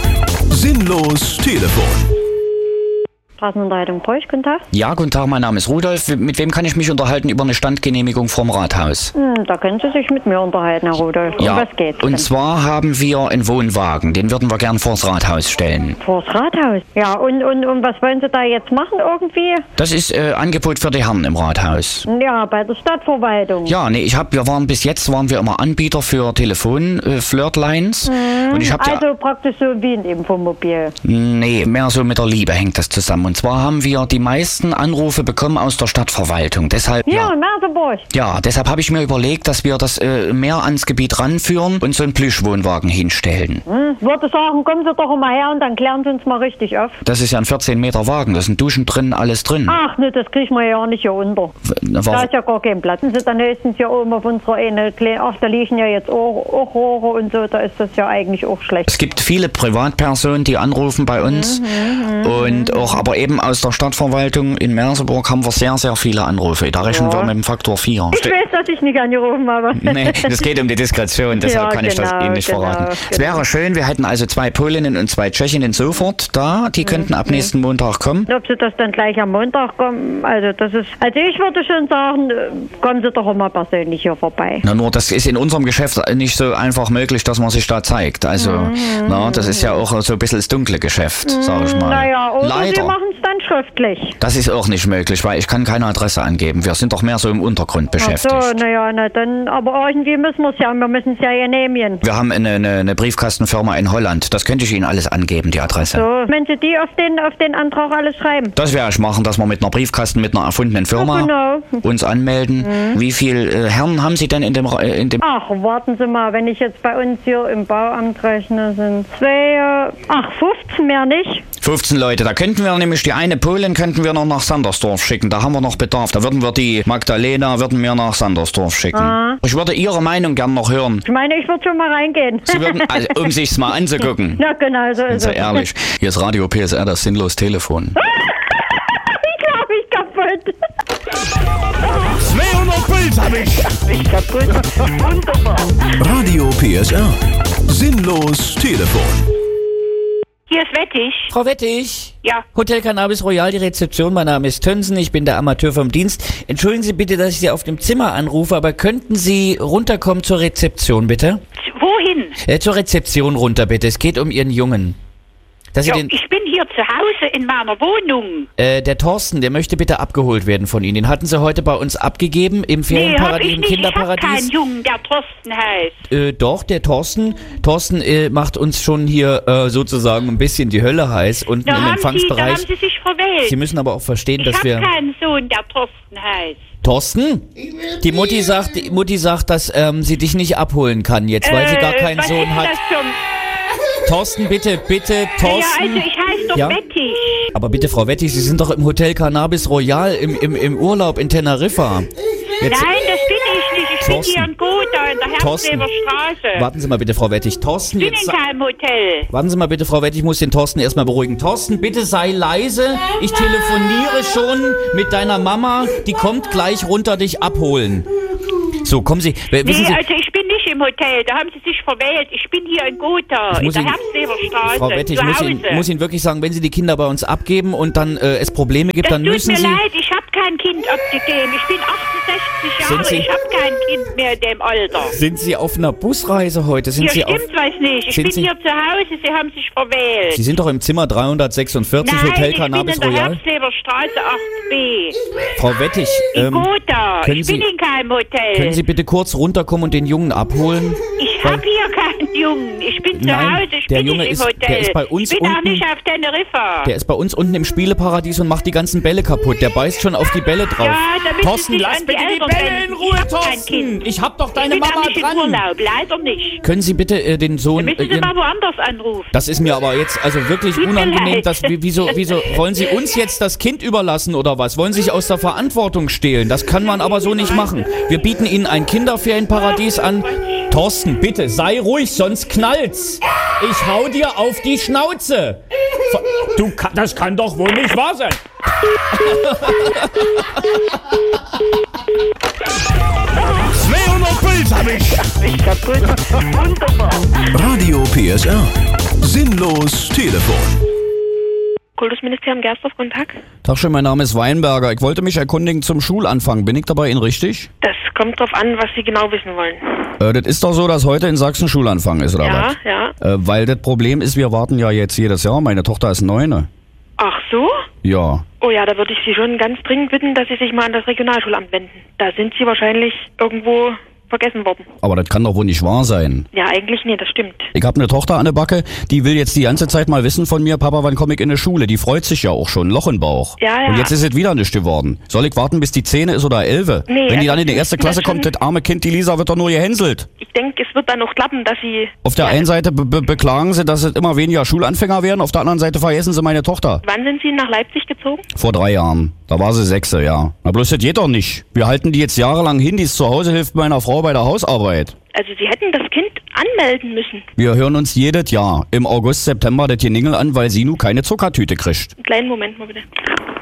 Sinnlos Telefon. Straßenunterhaltung Preuß, guten Tag. Ja, guten Tag, mein Name ist Rudolf. Mit wem kann ich mich unterhalten über eine Standgenehmigung vom Rathaus? Hm, da können Sie sich mit mir unterhalten, Herr Rudolf. Um Ja, was geht's und denn? zwar haben wir einen Wohnwagen, den würden wir gern vors Rathaus stellen. Vors Rathaus? Ja, und, und, und was wollen Sie da jetzt machen irgendwie? Das ist äh, Angebot für die Herren im Rathaus. Ja, bei der Stadtverwaltung. Ja, nee, ich hab, wir waren bis jetzt waren wir immer Anbieter für Telefon, äh, Flirtlines. Hm, Und ich hab ja, also praktisch so wie ein Infomobil. nee, mehr so mit der Liebe hängt das zusammen. Und zwar haben wir die meisten Anrufe bekommen aus der Stadtverwaltung. Deshalb, Hier ja, in Merseburg. ja, deshalb habe ich mir überlegt, dass wir das äh, mehr ans Gebiet ranführen und so einen Plüschwohnwagen hinstellen. Hm, würde sagen, kommen Sie doch mal her und dann klären Sie uns mal richtig auf. Das ist ja ein vierzehn Meter Wagen, da sind Duschen drin, alles drin. Ach, ne, das kriegen wir ja nicht hier unter. Na, Da war, ist ja gar kein Platz. Und Sie dann höchstens hier oben auf unserer eine kleinen, ach, da liegen ja jetzt auch, auch Rohre und so, da ist das ja eigentlich auch schlecht. es gibt viele Privatpersonen, die anrufen bei uns und auch, aber eben aus der Stadtverwaltung in Merseburg haben wir sehr, sehr viele Anrufe. Da rechnen Ja. wir mit dem Faktor vier. Ich weiß, dass ich nicht angerufen habe. Nee, es geht um die Diskretion, deshalb Ja, kann ich das genau, Ihnen nicht genau, verraten. Es genau. wäre schön, wir hätten also zwei Polinnen und zwei Tschechinnen sofort da, die könnten ab nächsten Montag kommen. Ob Sie das dann gleich am Montag kommen, also das ist, also ich würde schon sagen, äh, kommen Sie doch auch mal persönlich hier vorbei. Na, nur das ist in unserem Geschäft nicht so einfach möglich, dass man sich da zeigt. Also, na, das ist ja auch so ein bisschen das dunkle Geschäft, sag ich mal. Naja, oder Sie Leider. machen es dann schriftlich. Das ist auch nicht möglich, weil ich kann keine Adresse angeben. Wir sind doch mehr so im Untergrund Ach beschäftigt. so, naja, na dann, aber irgendwie müssen wir es ja, wir müssen es ja genehmigen. Wir haben eine, eine, eine Briefkastenfirma in Holland. Das könnte ich Ihnen alles angeben, die Adresse. So, wenn Sie die auf den, auf den Antrag alles schreiben. Das werde ich machen, dass wir mit einer Briefkasten, mit einer erfundenen Firma Ja, genau. uns anmelden. Wie viele äh, Herren haben Sie denn in dem... Ra- äh, in dem Ach, warten Sie mal, wenn ich jetzt bei uns hier im Bauamt rechne, sind zwei, äh, ach, fünfzehn mehr nicht. fünfzehn Leute. Da könnten wir nämlich die eine Polin könnten wir noch nach Sandersdorf schicken. Da haben wir noch Bedarf. Da würden wir die Magdalena würden wir nach Sandersdorf schicken. Ah. Ich würde Ihre Meinung gern noch hören. Ich meine, ich würde schon mal reingehen. Sie würden, also, um sich's mal anzugucken. Na genau, so ist So es. ehrlich. Hier ist Radio P S R, das sinnlos Telefon. Ich glaube, ich kaputt. zweihundert Pilz hab ich. Ich kaputt. Wunderbar. Radio P S R. Sinnlos Telefon. Hier ist Wettig. Frau Wettig. Ja. Hotel Cannabis Royal, die Rezeption. Mein Name ist Tönsen, ich bin der Amateur vom Dienst. Entschuldigen Sie bitte, dass ich Sie auf dem Zimmer anrufe, aber könnten Sie runterkommen zur Rezeption, bitte? Wohin? Äh, zur Rezeption runter, bitte. Es geht um Ihren Jungen. dass Sie Jo, den... ich bin hier zu Hause in meiner Wohnung. Äh, der Thorsten, der möchte bitte abgeholt werden von Ihnen. Den hatten Sie heute bei uns abgegeben im Nee, hab Ferienparadies, ich im nicht. Ich hab Kinderparadies. keinen Jungen, der Thorsten heißt. Äh, doch, der Thorsten. Thorsten äh, macht uns schon hier äh, sozusagen ein bisschen die Hölle heiß unten Da im haben, Sie, da Empfangsbereich. haben Sie sich verwählt. Sie müssen aber auch verstehen, ich dass hab wir... keinen Sohn, der Thorsten heißt. Thorsten? Die Mutti sagt, die Mutti sagt, dass ähm, sie dich nicht abholen kann jetzt, weil sie gar Äh, keinen was Sohn ist hat. Das für ein Thorsten, bitte, bitte, Thorsten. Ja, also ich heiße doch Ja? Wettig. Aber bitte, Frau Wettig, Sie sind doch im Hotel Cannabis Royal im, im, im Urlaub in Teneriffa. Jetzt, Nein, das bin ich nicht. Ich Thorsten. bin hier in Gotha in der Thorsten. Herzleber Straße. warten Sie mal bitte, Frau Wettig. Thorsten, Ich bin jetzt... in keinem Hotel. Warten Sie mal bitte, Frau Wettig, ich muss den Thorsten erstmal beruhigen. Thorsten, bitte sei leise. Ich telefoniere schon mit deiner Mama. Die kommt gleich runter dich abholen. So, kommen Sie. w- Wissen Nee, Sie, also ich bin nicht im Hotel. Da haben Sie sich verwählt. Ich bin hier in Gotha Ich in muss der Ihnen- Herzleber Straße. Frau Wettig, zu ich muss Hause. Ihnen, muss Ihnen wirklich sagen, wenn Sie die Kinder bei uns abgeben und dann äh, es Probleme gibt, das dann tut müssen mir Sie... leid, ich habe kein Kind abgegeben. Ich bin achtundsechzig Sind Jahre. Sie- Ich habe kein Kind mehr in dem Alter. Sind Sie auf einer Busreise heute? Sind Hier Sie auf... stimmt was nicht. Ich sind bin Sie- hier zu Hause. Sie haben sich verwählt. Sie sind doch im Zimmer dreihundertsechsundvierzig, Nein, Hotel ich Cannabis bin in der Royal. Herzleber Straße acht b. Frau Wettig, In ähm, Gotha. können Ich Sie, bin in keinem Hotel. können Sie bitte kurz runterkommen und den Jungen abholen? Ich habe hier keinen Jungen. Ich bin zu Nein, Hause. Ich der bin Junge nicht ist- im Hotel. der ist bei uns ich bin auch unten- nicht auf Teneriffa. Der ist bei uns unten im Spieleparadies und macht die ganzen Bälle kaputt. Der beißt schon auf die Bälle drauf. Ja, damit Thorsten, Sie sich lass an bitte die Eltern Bälle wenden. in Ich Ruhe, hab kein Thorsten. Kind. Ich hab doch deine ich bin Mama auch nicht dran. Im Urlaub. Leider nicht. Können Sie bitte äh, den Sohn... Müssen Äh, Sie ihren- mal woanders anrufen. das ist mir aber jetzt also wirklich Tut mir unangenehm. leid. Dass, wie- wieso, wieso wollen Sie uns jetzt das Kind überlassen oder was? Wollen Sie sich aus der Verantwortung stehlen? Das kann man aber so nicht machen. Wir bieten Ihnen ein Kinderferienparadies an. Thorsten, bitte, sei ruhig, sonst knallt's. Ich hau dir auf die Schnauze. Du, kann- das kann doch wohl nicht wahr sein. zweihundert Puls hab ich. Ich kaputt. Wunderbar. Radio P S R. Sinnlos Telefon. Kultusministerium Gersdorf, guten Tag. Tag schön, mein Name ist Weinberger. Ich wollte mich erkundigen zum Schulanfang. Bin ich dabei Ihnen richtig? Das kommt drauf an, was Sie genau wissen wollen. Äh, das ist doch so, dass heute in Sachsen Schulanfang ist, oder Ja, was? ja. Äh, weil das Problem ist, wir warten ja jetzt jedes Jahr. Meine Tochter ist neune. Ach so? Ja. Oh ja, da würde ich Sie schon ganz dringend bitten, dass Sie sich mal an das Regionalschulamt wenden. Da sind Sie wahrscheinlich irgendwo vergessen worden. Aber das kann doch wohl nicht wahr sein. Ja, eigentlich nee, das stimmt. Ich habe eine Tochter an der Backe, die will jetzt die ganze Zeit mal wissen von mir, Papa, wann komme ich in die Schule? Die freut sich ja auch schon, Loch im Bauch. Ja, ja. Und jetzt ist es wieder nichts geworden. Soll ich warten, bis die Zähne ist oder elfe? Nee, Wenn die dann also in die erste Sie müssen Klasse das kommt, schon- das arme Kind, die Lisa, wird doch nur gehänselt. Ich denke, es wird dann noch klappen, dass Sie... Auf der einen Seite be be beklagen sie, dass es immer weniger Schulanfänger werden, auf der anderen Seite vergessen sie meine Tochter. Wann sind Sie nach Leipzig gezogen? Vor drei Jahren. Da war sie sechse, ja. Na bloß das geht doch nicht. Wir halten die jetzt jahrelang hin, die ist zu Hause, hilft meiner Frau bei der Hausarbeit. Also Sie hätten das Kind anmelden müssen. Wir hören uns jedes Jahr im August, September das Geningel an, weil sie nu keine Zuckertüte kriegt. Einen kleinen Moment mal bitte.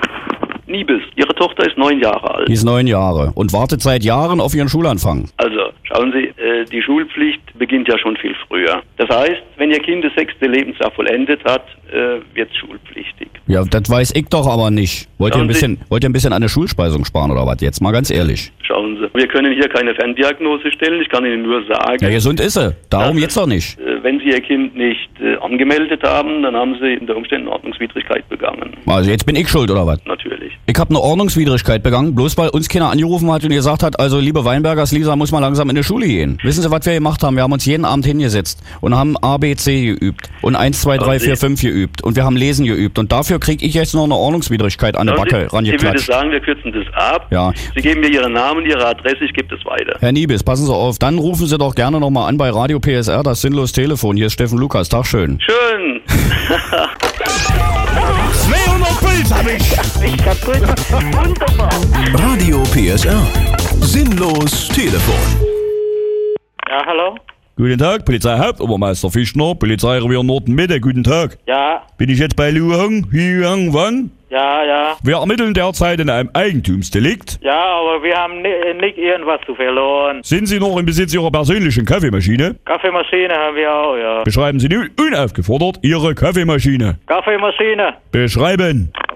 Niebes, Ihre Tochter ist neun Jahre alt. Die ist neun Jahre und wartet seit Jahren auf ihren Schulanfang. Also, schauen Sie, äh, die Schulpflicht beginnt ja schon viel früher. Das heißt, wenn Ihr Kind das sechste Lebensjahr vollendet hat, äh, wird es schulpflichtig. Ja, das weiß ich doch aber nicht. Wollt ihr ein Schauen Sie- bisschen, wollt ihr ein bisschen an der Schulspeisung sparen oder was? Jetzt mal ganz ehrlich. Schauen Sie, wir können hier keine Ferndiagnose stellen. Ich kann Ihnen nur sagen, Ja, gesund ist sie. Darum geht's doch nicht. äh, wenn Sie Ihr Kind nicht äh, angemeldet haben, dann haben Sie unter Umständen Ordnungswidrigkeit begangen. Also jetzt bin ich schuld oder was? Natürlich. Ich habe eine Ordnungswidrigkeit begangen, bloß weil uns keiner angerufen hat und gesagt hat, also liebe Weinbergers, Lisa muss mal langsam in die Schule gehen. Wissen Sie, was wir gemacht haben? Wir haben uns jeden Abend hingesetzt und haben A, B, C geübt und eins, zwei, drei, vier, fünf geübt und wir haben Lesen geübt und dafür kriege ich jetzt noch eine Ordnungswidrigkeit an der Schauen Backe Sie, ich würde rangeklatscht. sagen, wir kürzen das ab. Ja. Sie geben mir Ihren Namen, Ihre Adresse, ich gebe das weiter. Herr Niebes, passen Sie auf, dann rufen Sie doch gerne nochmal an bei Radio P S R, das Sinnlos Telefon. Hier ist Steffen Lukas, Tag schön. Schön. zweihundert Puls hab ich. Ich kaputt. Wunderbar. Radio P S R. Sinnlos Telefon. Ja, hallo? Guten Tag, Polizeihauptobermeister Fischner, Polizeirevier Norden-Mitte, guten Tag. Ja, Bin ich jetzt bei Liu Hong, Hiang Wan? ja, ja. Wir ermitteln derzeit in einem Eigentumsdelikt. Ja, aber wir haben ni- nicht irgendwas zu verloren. Sind Sie noch im Besitz Ihrer persönlichen Kaffeemaschine? Kaffeemaschine haben wir auch, ja. Beschreiben Sie nun unaufgefordert Ihre Kaffeemaschine. Kaffeemaschine. Beschreiben.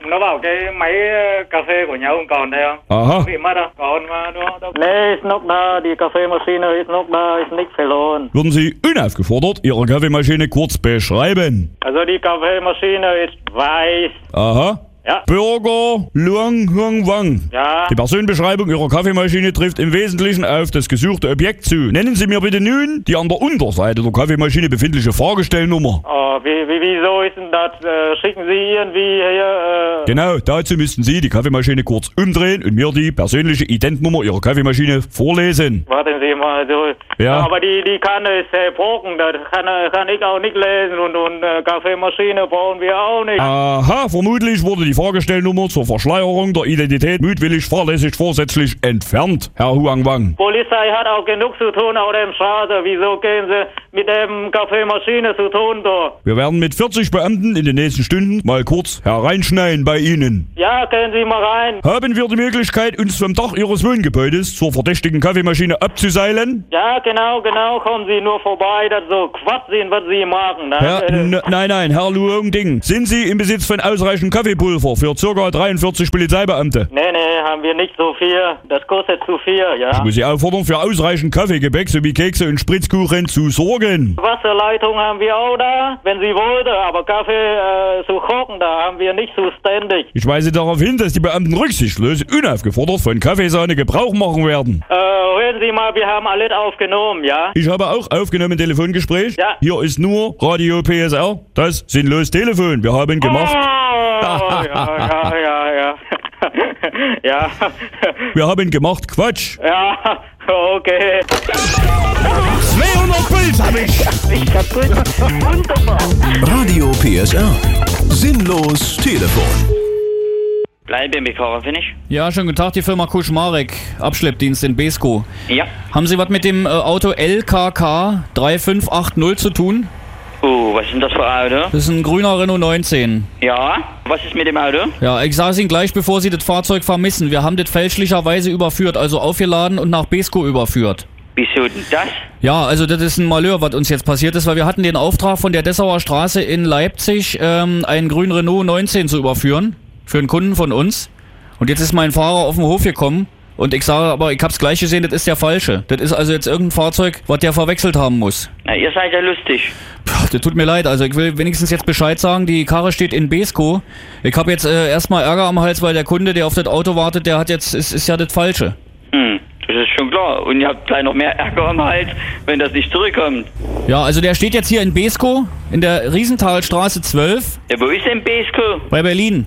nó vào cái máy cà phê của nhà ông còn đây không? Aha. Bị mất không? Còn mà nó đâu. Nee, ist noch da. Die Kaffeemaschine ist noch da. Ist nicht verloren. Würden Sie unaufgefordert Ihre Kaffeemaschine kurz beschreiben? Also die Kaffeemaschine ist weiß. Aha. Ja. Bürger Luang Hung Wang. Ja. Die Personenbeschreibung Ihrer Kaffeemaschine trifft im Wesentlichen auf das gesuchte Objekt zu. Nennen Sie mir bitte nun die an der Unterseite der Kaffeemaschine befindliche Fahrgestellnummer. Oh, wie, wie, wieso ist denn das? Äh, schicken Sie irgendwie hier... Äh Genau, dazu müssten Sie die Kaffeemaschine kurz umdrehen und mir die persönliche Identnummer Ihrer Kaffeemaschine vorlesen. Warten Sie mal. So. Ja. Aber die, die Kanne ist verbrochen. Das kann, kann ich auch nicht lesen. Und, und äh, Kaffeemaschine brauchen wir auch nicht. Aha, vermutlich wurde die Fahrgestellnummer zur Verschleierung der Identität mutwillig fahrlässig vorsätzlich entfernt, Herr Huang Wang. Polizei hat auch genug zu tun auf dem Straße. Wieso gehen Sie mit dem Kaffeemaschine zu tun da? Wir werden mit vierzig Beamten in den nächsten Stunden mal kurz hereinschneien bei Ihnen. Ja, können Sie mal rein. Haben wir die Möglichkeit, uns vom Dach Ihres Wohngebäudes zur verdächtigen Kaffeemaschine abzuseilen? Ja, genau, genau. Kommen Sie nur vorbei. Das so Quatsch sind, was Sie machen. Ne? Herr, n- nein, nein, Herr Luong Ding. Sind Sie im Besitz von ausreichend Kaffeepulver für ca. dreiundvierzig Polizeibeamte? Nee, nee, haben wir nicht so viel. Das kostet zu viel, ja. Ich muss Sie auffordern, für ausreichend Kaffeegebäck sowie Kekse und Spritzkuchen zu sorgen. Wasserleitung haben wir auch da, wenn Sie wollten. Aber Kaffee äh, zu kochen, da haben wir nicht zuständig. Ich weise darauf hin, dass die Beamten rücksichtslos unaufgefordert von Kaffeesahne Gebrauch machen werden. Äh, hören Sie mal, wir haben alles aufgenommen, ja? Ich habe auch aufgenommen Telefongespräch. Ja. Hier ist nur Radio P S R, das sinnlos Telefon. Wir haben gemacht... Oh, ja, ja, ja, ja. Ja. Wir haben gemacht Quatsch. Ja, okay. zweihundert Puls hab ich. Ich kaputt. Wunderbar. Radio P S R. Sinnlos Telefon. Bleibe mit Fahrer, finde ich. Ja, schönen guten Tag, die Firma Kuschmarek, Abschleppdienst in Beeskow. Ja. Haben Sie was mit dem äh, Auto L K K drei fünf acht null zu tun? Oh, was ist denn das für ein Auto? Das ist ein grüner Renault neunzehn. Ja, was ist mit dem Auto? Ja, ich sage es Ihnen gleich, bevor Sie das Fahrzeug vermissen. Wir haben das fälschlicherweise überführt, also aufgeladen und nach Beeskow überführt. Wieso denn das? Ja, also das ist ein Malheur, was uns jetzt passiert ist, weil wir hatten den Auftrag von der Dessauer Straße in Leipzig, ähm, einen grünen Renault neunzehn zu überführen. Für einen Kunden von uns. Und jetzt ist mein Fahrer auf den Hof gekommen. Und ich sage aber, ich hab's gleich gesehen, das ist der falsche. Das ist also jetzt irgendein Fahrzeug, was der verwechselt haben muss. Na, ihr seid ja lustig. Puh, das tut mir leid, also ich will wenigstens jetzt Bescheid sagen, die Karre steht in Beeskow. Ich habe jetzt äh, erstmal Ärger am Hals, weil der Kunde, der auf das Auto wartet, der hat jetzt, ist, ist ja das falsche. Hm, das ist schon klar. Und ihr habt gleich noch mehr Ärger am Hals, wenn das nicht zurückkommt. Ja, also der steht jetzt hier in Beeskow, in der Riesenthalstraße zwölf. Ja, wo ist denn Beeskow? Bei Berlin.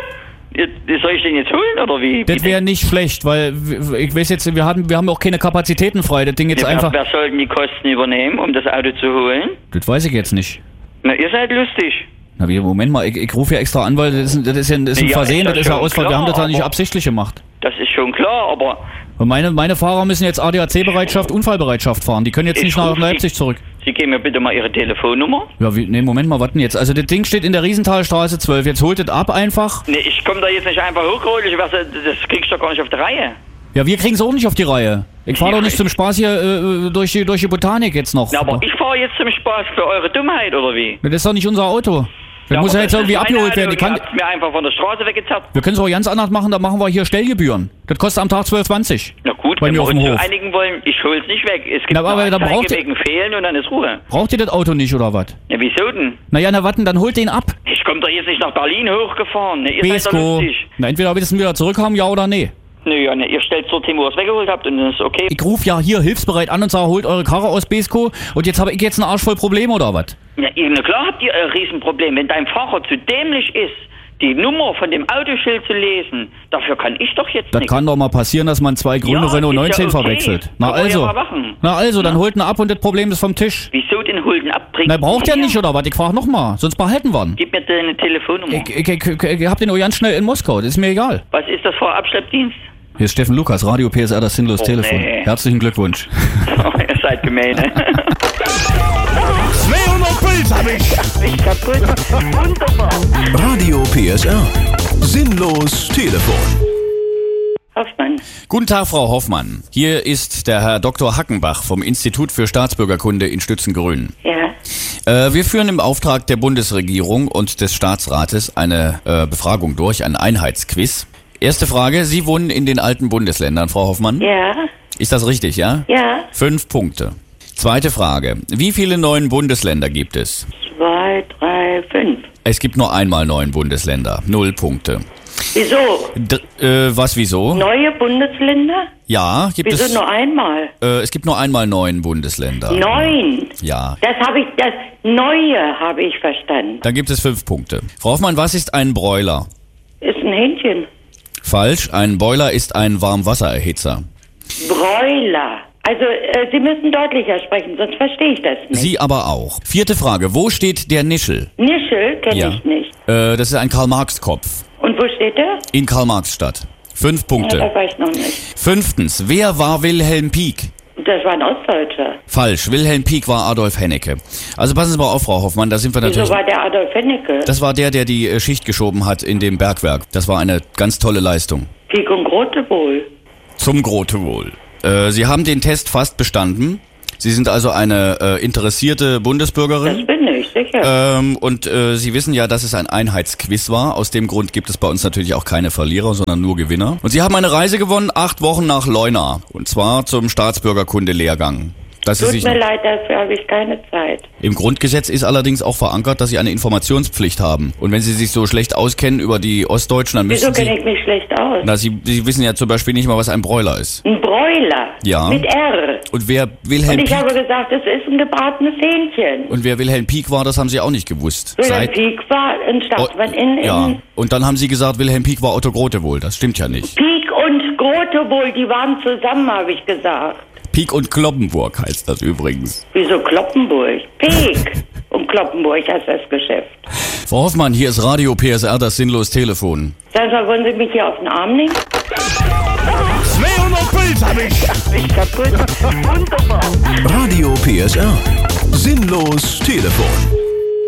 Soll ich den jetzt holen, oder wie? Das wäre nicht schlecht, weil ich weiß jetzt, wir haben, wir haben auch keine Kapazitäten frei. Das Ding jetzt ja, einfach. Wer, wer soll denn die Kosten übernehmen, um das Auto zu holen? Das weiß ich jetzt nicht. Na, ihr seid lustig. Na, wie, Moment mal, ich, ich rufe ja extra an, weil das ist, das ist ja das ist ein ja, Versehen, ist das ist ja Ausfall. Klar, Wir haben das ja nicht absichtlich gemacht. Das ist schon klar, aber... Und meine, meine Fahrer müssen jetzt A D A C-Bereitschaft, Unfallbereitschaft fahren. Die können jetzt nicht nach Leipzig Sie, zurück. Sie geben mir bitte mal Ihre Telefonnummer. Ja, wie, nee, Moment mal, warten jetzt. Also das Ding steht in der Riesenthalstraße zwölf. Jetzt holt es ab einfach. Nee, ich komme da jetzt nicht einfach hochgeholt. Ich weiß, das kriegst du doch gar nicht auf die Reihe. Ja, wir kriegen es auch nicht auf die Reihe. Ich fahre doch nicht zum Spaß hier äh, durch, die, durch die Botanik jetzt noch. Ja, aber ich fahre jetzt zum Spaß für eure Dummheit, oder wie? Das ist doch nicht unser Auto. Das ja, muss ja jetzt irgendwie abgeholt werden. Die kann mir einfach von der Straße weggezappt. Wir können es auch ganz anders machen, da machen wir hier Stellgebühren. Das kostet am Tag zwölf zwanzig. Na gut, bei wenn mir wir auf dem uns Hof. so einigen wollen, ich hol's nicht weg. Es gibt Na, aber noch da braucht ihr- wegen Fehlen und dann ist Ruhe. Braucht ihr das Auto nicht, oder was? Ja, wieso denn? Naja, na warten, dann holt den ab. Ich komme doch jetzt nicht nach Berlin hochgefahren. Ne, ihr seid doch Beeskow. lustig. Na, entweder wissen wir wieder zurückhaben, ja oder nee. Nö, ja, ne, ihr stellt dorthin, wo ihr es weggeholt habt und das ist okay. Ich rufe ja hier hilfsbereit an und sage, holt eure Karre aus Beeskow und jetzt habe ich jetzt einen Arsch voll Probleme, oder was? Ja, ihr- na klar habt ihr ein Riesenproblem. Wenn dein Fahrer zu dämlich ist, die Nummer von dem Autoschild zu lesen, dafür kann ich doch jetzt Das nichts. kann doch mal passieren, dass man zwei grüne Ja, Renault ist ja neunzehn okay. verwechselt. Na Kann man also. ja mal machen. Na also, dann holt ihn ab und das Problem ist vom Tisch. Wieso den Hulden abbringen? Na, braucht ja nicht, oder was? Ich frage nochmal, sonst behalten wir ihn. Gib mir deine Telefonnummer. Ich, ich, ich, ich, ich hab den auch ganz schnell in Moskau, das ist mir egal. Was ist das für ein Abschleppdienst? Hier ist Steffen Lukas, Radio P S R, das sinnlos Oh, Telefon. nee. Herzlichen Glückwunsch. Ihr seid gemein, ne? zweihundert Puls hab ich. Ich kaputt. Wunderbar. Radio P S R. Sinnlos Telefon. Hoffmann. Guten Tag, Frau Hoffmann. Hier ist der Herr Doktor Hackenbach vom Institut für Staatsbürgerkunde in Stützengrün. Ja. Äh, wir führen im Auftrag der Bundesregierung und des Staatsrates eine äh, Befragung durch, ein Einheitsquiz. Erste Frage, Sie wohnen in den alten Bundesländern, Frau Hoffmann? Ja. Ist das richtig, ja? Ja. Fünf Punkte. Zweite Frage, wie viele neuen Bundesländer gibt es? Zwei, drei, fünf. Es gibt nur einmal neun Bundesländer, null Punkte. Wieso? D äh, was, wieso? Neue Bundesländer? Ja, gibt Wieso es... nur einmal? Äh, es gibt nur einmal neun Bundesländer. Neun? Ja. Das habe ich, das Neue habe ich verstanden. Dann gibt es fünf Punkte. Frau Hoffmann, was ist ein Broiler? Ist ein Hähnchen. Falsch, ein Boiler ist ein Warmwassererhitzer. Broiler. Also, äh, Sie müssen deutlicher sprechen, sonst verstehe ich das nicht. Sie aber auch. Vierte Frage, wo steht der Nischel? Nischel kenne Ja. ich nicht. Äh, das ist ein Karl-Marx-Kopf. Und wo steht der? In Karl-Marx-Stadt. Fünf Punkte. Ja, das weiß ich noch nicht. Fünftens, wer war Wilhelm Pieck? Das war ein Ostdeutscher. Falsch, Wilhelm Pieck war Adolf Hennecke. Also passen Sie mal auf, Frau Hoffmann, da sind wir natürlich... Wieso war der Adolf Hennecke? Das war der, der die äh, Schicht geschoben hat in dem Bergwerk. Das war eine ganz tolle Leistung. Pieck und Grote wohl. Zum Grote wohl. Äh, Sie haben den Test fast bestanden. Sie sind also eine äh, interessierte Bundesbürgerin. Das bin ich, sicher. Ähm, und äh, Sie wissen ja, dass es ein Einheitsquiz war. Aus dem Grund gibt es bei uns natürlich auch keine Verlierer, sondern nur Gewinner. Und Sie haben eine Reise gewonnen, acht Wochen nach Leuna. Und zwar zum Staatsbürgerkunde-Lehrgang. Dass Sie Tut sich mir leid, dafür habe ich keine Zeit. Im Grundgesetz ist allerdings auch verankert, dass Sie eine Informationspflicht haben. Und wenn Sie sich so schlecht auskennen über die Ostdeutschen, dann Wieso müssen Sie... kenne ich mich schlecht aus? Na, Sie, Sie wissen ja zum Beispiel nicht mal, was ein Broiler ist. Ein Broiler. Ja. Mit R. Und wer Wilhelm Und ich Pieck, habe gesagt, es ist ein gebratenes Hähnchen. und wer Wilhelm Pieck war, das haben Sie auch nicht gewusst. Wilhelm Pieck war ein Staatsmann in, in Ja. Und dann haben Sie gesagt, Wilhelm Pieck war Otto Grotewohl. Das stimmt ja nicht. Pieck und Grotewohl, die waren zusammen, habe ich gesagt. Pieck und Kloppenburg heißt das übrigens. Wieso Kloppenburg? Pieck und Kloppenburg heißt das Geschäft. Frau Hoffmann, hier ist Radio P S R, das sinnlos Telefon. Sagen Sie mal, wollen Sie mich hier auf den Arm nehmen? zweihundert Puls hab ich. Ich kaputt. Wunderbar. Radio P S R. Sinnlos Telefon.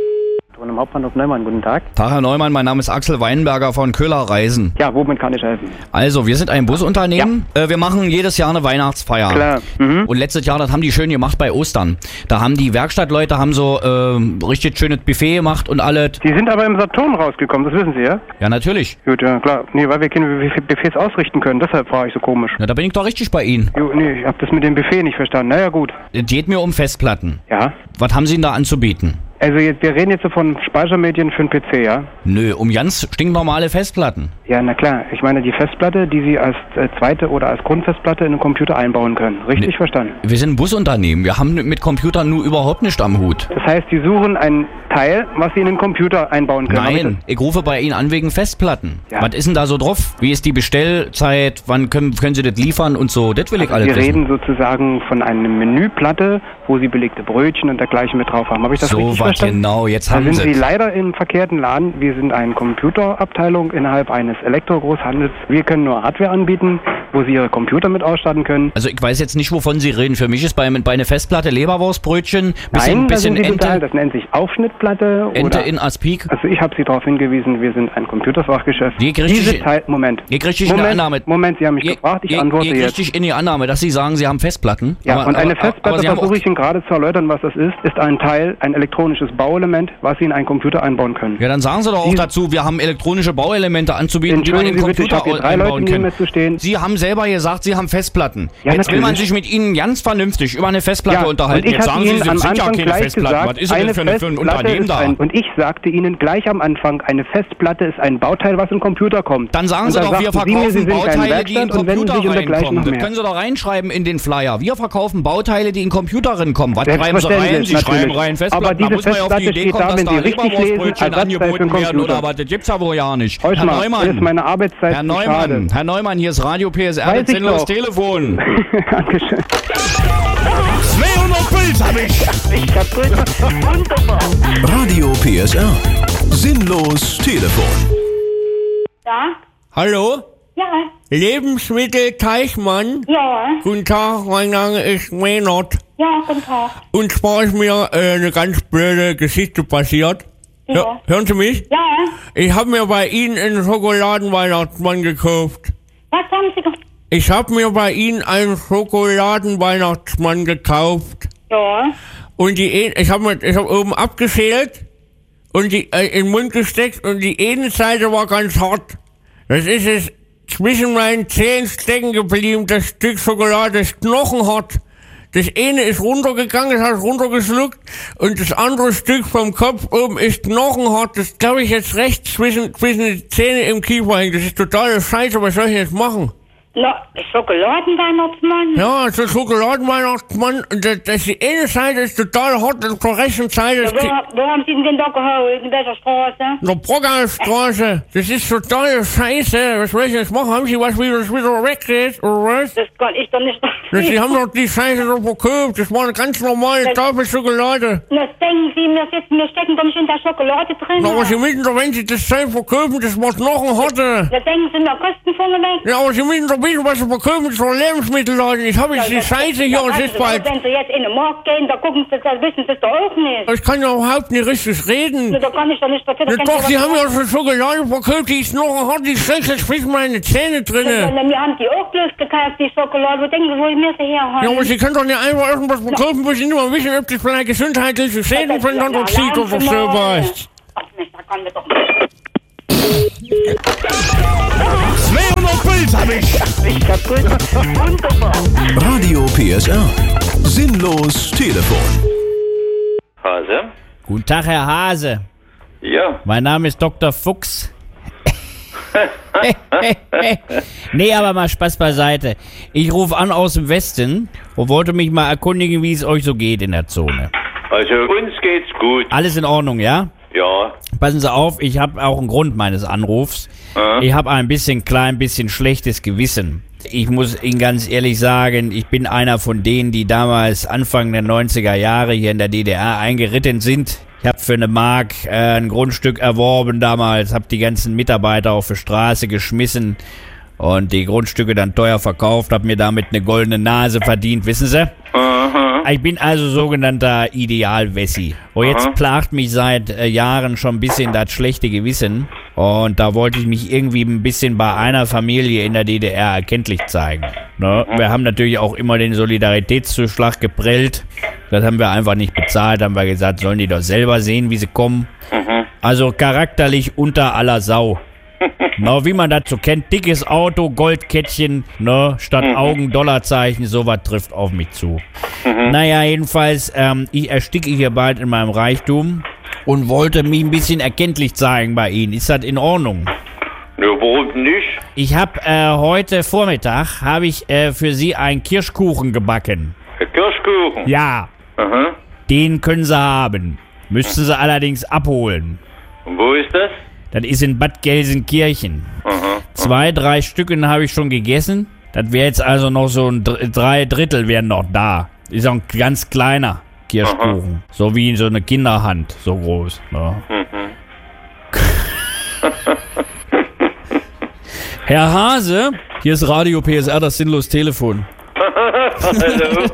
Ton im Hauptbahnhof Neumann, guten Tag. Tag, Herr Neumann, mein Name ist Axel Weinberger von Köhler Reisen. Ja, womit kann ich helfen? Also, wir sind ein Busunternehmen. Ja. Äh, wir machen jedes Jahr eine Weihnachtsfeier. Klar. Mhm. Und letztes Jahr, das haben die schön gemacht bei Ostern. Da haben die Werkstattleute haben so äh, richtig schönes Buffet gemacht und alles. Sie sind aber im Saturn rausgekommen, das wissen Sie, ja? Ja, natürlich. Gut, ja, klar. Nee, weil wir keine Buffets ausrichten können, deshalb war ich so komisch. Na, da bin ich doch richtig bei Ihnen. Jo, nee, ich hab das mit dem Buffet nicht verstanden. Naja, gut. Es geht mir um Festplatten. Ja. Was haben Sie denn da anzubieten? Also jetzt, wir reden jetzt so von Speichermedien für den P C, ja? Nö, um ganz stinknormale Festplatten. Ja, na klar. Ich meine die Festplatte, die Sie als äh, zweite oder als Grundfestplatte in den Computer einbauen können. Richtig Nee. verstanden? Wir sind ein Busunternehmen. Wir haben mit Computern nur überhaupt nicht am Hut. Das heißt, Sie suchen ein Teil, was Sie in den Computer einbauen können. Nein, ich rufe bei Ihnen an wegen Festplatten. Ja. Was ist denn da so drauf? Wie ist die Bestellzeit? Wann können, können Sie das liefern und so? Das will ich alles Wir wissen. reden sozusagen von einer Menüplatte, wo Sie belegte Brötchen und dergleichen mit drauf haben. Habe ich das So richtig was verstanden? genau, jetzt Da haben sind Sie Sie leider im verkehrten Laden. Wir sind eine Computerabteilung innerhalb eines Elektrogroßhandels. Wir können nur Hardware anbieten, wo Sie Ihre Computer mit ausstatten können. Also ich weiß jetzt nicht, wovon Sie reden. Für mich ist bei, bei einer Festplatte Leberwurstbrötchen, bisschen, Nein, da bisschen sind Sie total. Ente, Das nennt sich Aufschnittplatte. Ente oder in Aspik. Also ich habe Sie darauf hingewiesen, wir sind ein Computerfachgeschäft. Geh richtig Diese in- Teil, Moment. Geh richtig in die Moment, Annahme. Moment, Sie haben mich Geh- gefragt, ich geh- antworte geh jetzt. richtig in die Annahme, dass Sie sagen, Sie haben Festplatten. Ja, aber, und eine aber, aber Festplatte, Sie haben versuche auch, ich Ihnen gerade zu erläutern, was das ist, ist ein Teil, ein elektronisches Bauelement, was Sie in einen Computer einbauen können. Ja, dann sagen Sie doch auch Sie- dazu, wir haben elektronische Bauelemente anzubieten, die man in den Entschuldigen Sie bitte, ich Computer habe hier drei einbauen Leute neben kann. mir zu stehen. Sie haben selber gesagt, Sie haben Festplatten. Ja, Jetzt will man natürlich. sich mit Ihnen ganz vernünftig über eine Festplatte Ja, unterhalten. und ich Jetzt hatte sagen Sie, Ihnen Sie am sind ja Anfang keine gleich Festplatten. gesagt, Was ist denn eine das für, eine, für ein Festplatte Unternehmen ist da? ein, und ich sagte Ihnen gleich am Anfang, eine Festplatte ist ein Bauteil, was im Computer kommt. Dann sagen und Sie dann doch, wir sagten Sie mir, Sie verkaufen sind keine Bauteile, die in Werkstatt und wenden Computer sich untergleichen reinkommen. noch Das mehr. können Sie doch reinschreiben in den Flyer. Wir verkaufen Bauteile, die in Computer reinkommen. Was schreiben Sie Selbstverständlich, rein? Sie natürlich. schreiben rein Festplatten. Aber diese da muss man ja auf die Festplatte Idee steht kommen, da, dass wenn da Sie richtig lesen, Leberwurstbrötchen Ersatzteil für angeboten den werden Computer. oder was. Das gibt's ja wohl ja nicht. Horch Herr mal, Neumann, das ist meine Arbeitszeit Herr zu Neumann, schade. Herr Neumann, hier ist Radio P S R, Weiß das ich sinnlos doch. Telefon. Dankeschön. zweihundert Puls hab ich. Ich kaputt. Wunderbar. Radio P S R. Sinnlos Telefon. Ja? Hallo? Ja. Lebensmittel Teichmann? Ja. Guten Tag, mein Name ist Menot. Ja, guten Tag. Und zwar ist mir äh, eine ganz blöde Geschichte passiert. Ja. Hör, hören Sie mich? Ja. Ich habe mir bei Ihnen einen Schokoladenweihnachtsmann gekauft. Was haben Sie gemacht? Ich habe mir bei Ihnen einen Schokoladenweihnachtsmann gekauft. Ja. Und die, e- ich habe ich hab oben abgeschält und die äh, in den Mund gesteckt und die eine Seite war ganz hart. Das ist es zwischen meinen Zähnen stecken geblieben, das Stück Schokolade ist knochenhart. Das eine ist runtergegangen, das hat runtergeschluckt und das andere Stück vom Kopf oben ist knochenhart. Das glaube ich jetzt rechts zwischen, zwischen den Zähnen im Kiefer hängt. Das ist totale Scheiße, was soll ich jetzt machen? Na, Schokoladenweihnachtsmann? Ja, so Schokoladenweihnachtsmann. Und das, das, die eine Seite ist total hart und zur rechten Seite ist... Ja, wo, wo haben Sie denn da gehauen? In welcher Straße? In der Brockerstraße. Das ist total Scheiße. Was soll ich jetzt machen? Haben Sie was, wie das wieder weggeht, oder was? Das kann ich doch nicht... Das, Sie haben doch die Scheiße doch verkauft. Das war eine ganz normale Tafel Schokolade. Das denken Sie, wir, sitzen, wir stecken doch nicht in der Schokolade drin. Na, aber Sie müssen doch, wenn Sie das Zeug verkaufen, das macht noch ein Hotte. Da denken Sie, wir kosten vorneweg. Ja, aber Sie müssen doch wissen, was Sie verkaufen, das sind Lebensmittelladen. Ich habe jetzt die Scheiße hier und es ist bald... Wenn Sie jetzt in den Markt gehen, da gucken Sie, da wissen Sie es doch auch nicht. Ich kann ja überhaupt nicht richtig reden. Na, da kann ich doch nicht... Da Ja, doch, Sie haben ja schon Schokolade verkauft, die ist noch ein Hot, die steckt jetzt zwischen meine Zähne drinne. Wir haben die auch bloß gekauft, die Schokolade. Wo denken Sie, wo wir sie her haben? Ja, aber Sie können doch nicht einfach irgendwas verkaufen, wo Sie nur wissen, ob das vielleicht gesundheitliche Schäden voneinander zieht oder sowas. zweihundert Puls hab ich. Ich kaputt. Wunderbar. Radio P S R. Sinnlos Telefon. Hase? Guten Tag, Herr Hase. Ja. Mein Name ist Doktor Fuchs. Nee, aber mal Spaß beiseite. Ich rufe an aus dem Westen und wollte mich mal erkundigen, wie es euch so geht in der Zone. Also uns geht's gut. Alles in Ordnung, ja? Ja. Passen Sie auf, ich habe auch einen Grund meines Anrufs. Äh? Ich habe ein bisschen klein, bisschen schlechtes Gewissen. Ich muss Ihnen ganz ehrlich sagen, ich bin einer von denen, die damals Anfang der neunziger Jahre hier in der D D R eingeritten sind. Ich habe für eine Mark äh, ein Grundstück erworben damals, habe die ganzen Mitarbeiter auf die Straße geschmissen und die Grundstücke dann teuer verkauft, habe mir damit eine goldene Nase verdient, wissen Sie? Aha. Ich bin also sogenannter Idealwessi. Und jetzt Aha. plagt mich seit äh, Jahren schon ein bisschen das schlechte Gewissen. Und da wollte ich mich irgendwie ein bisschen bei einer Familie in der D D R erkenntlich zeigen. Ne? Wir haben natürlich auch immer den Solidaritätszuschlag geprellt. Das haben wir einfach nicht bezahlt. Haben wir gesagt, sollen die doch selber sehen, wie sie kommen. Mhm. Also charakterlich unter aller Sau. Na, wie man das so kennt, dickes Auto, Goldkettchen, ne, statt Mhm. Augen, Dollarzeichen, sowas trifft auf mich zu. Mhm. Naja, jedenfalls, ähm, ich ersticke hier bald in meinem Reichtum und wollte mich ein bisschen erkenntlich zeigen bei Ihnen. Ist das in Ordnung? Ja, warum nicht? Ich habe äh, heute Vormittag, habe ich äh, für Sie einen Kirschkuchen gebacken. Ein Kirschkuchen? Ja. Aha. Den können Sie haben. Müssten Sie allerdings abholen. Und wo ist das? Das ist in Bad Gelsenkirchen. Aha. Zwei, drei Stücken habe ich schon gegessen. Das wäre jetzt also noch so ein Dr- drei Drittel wären noch da. Ist auch ein ganz kleiner Kirschkuchen. Aha. So wie so eine Kinderhand, so groß. Ne? Mhm. Herr Hase, hier ist Radio P S R, das Sinnlos Telefon. Hallo.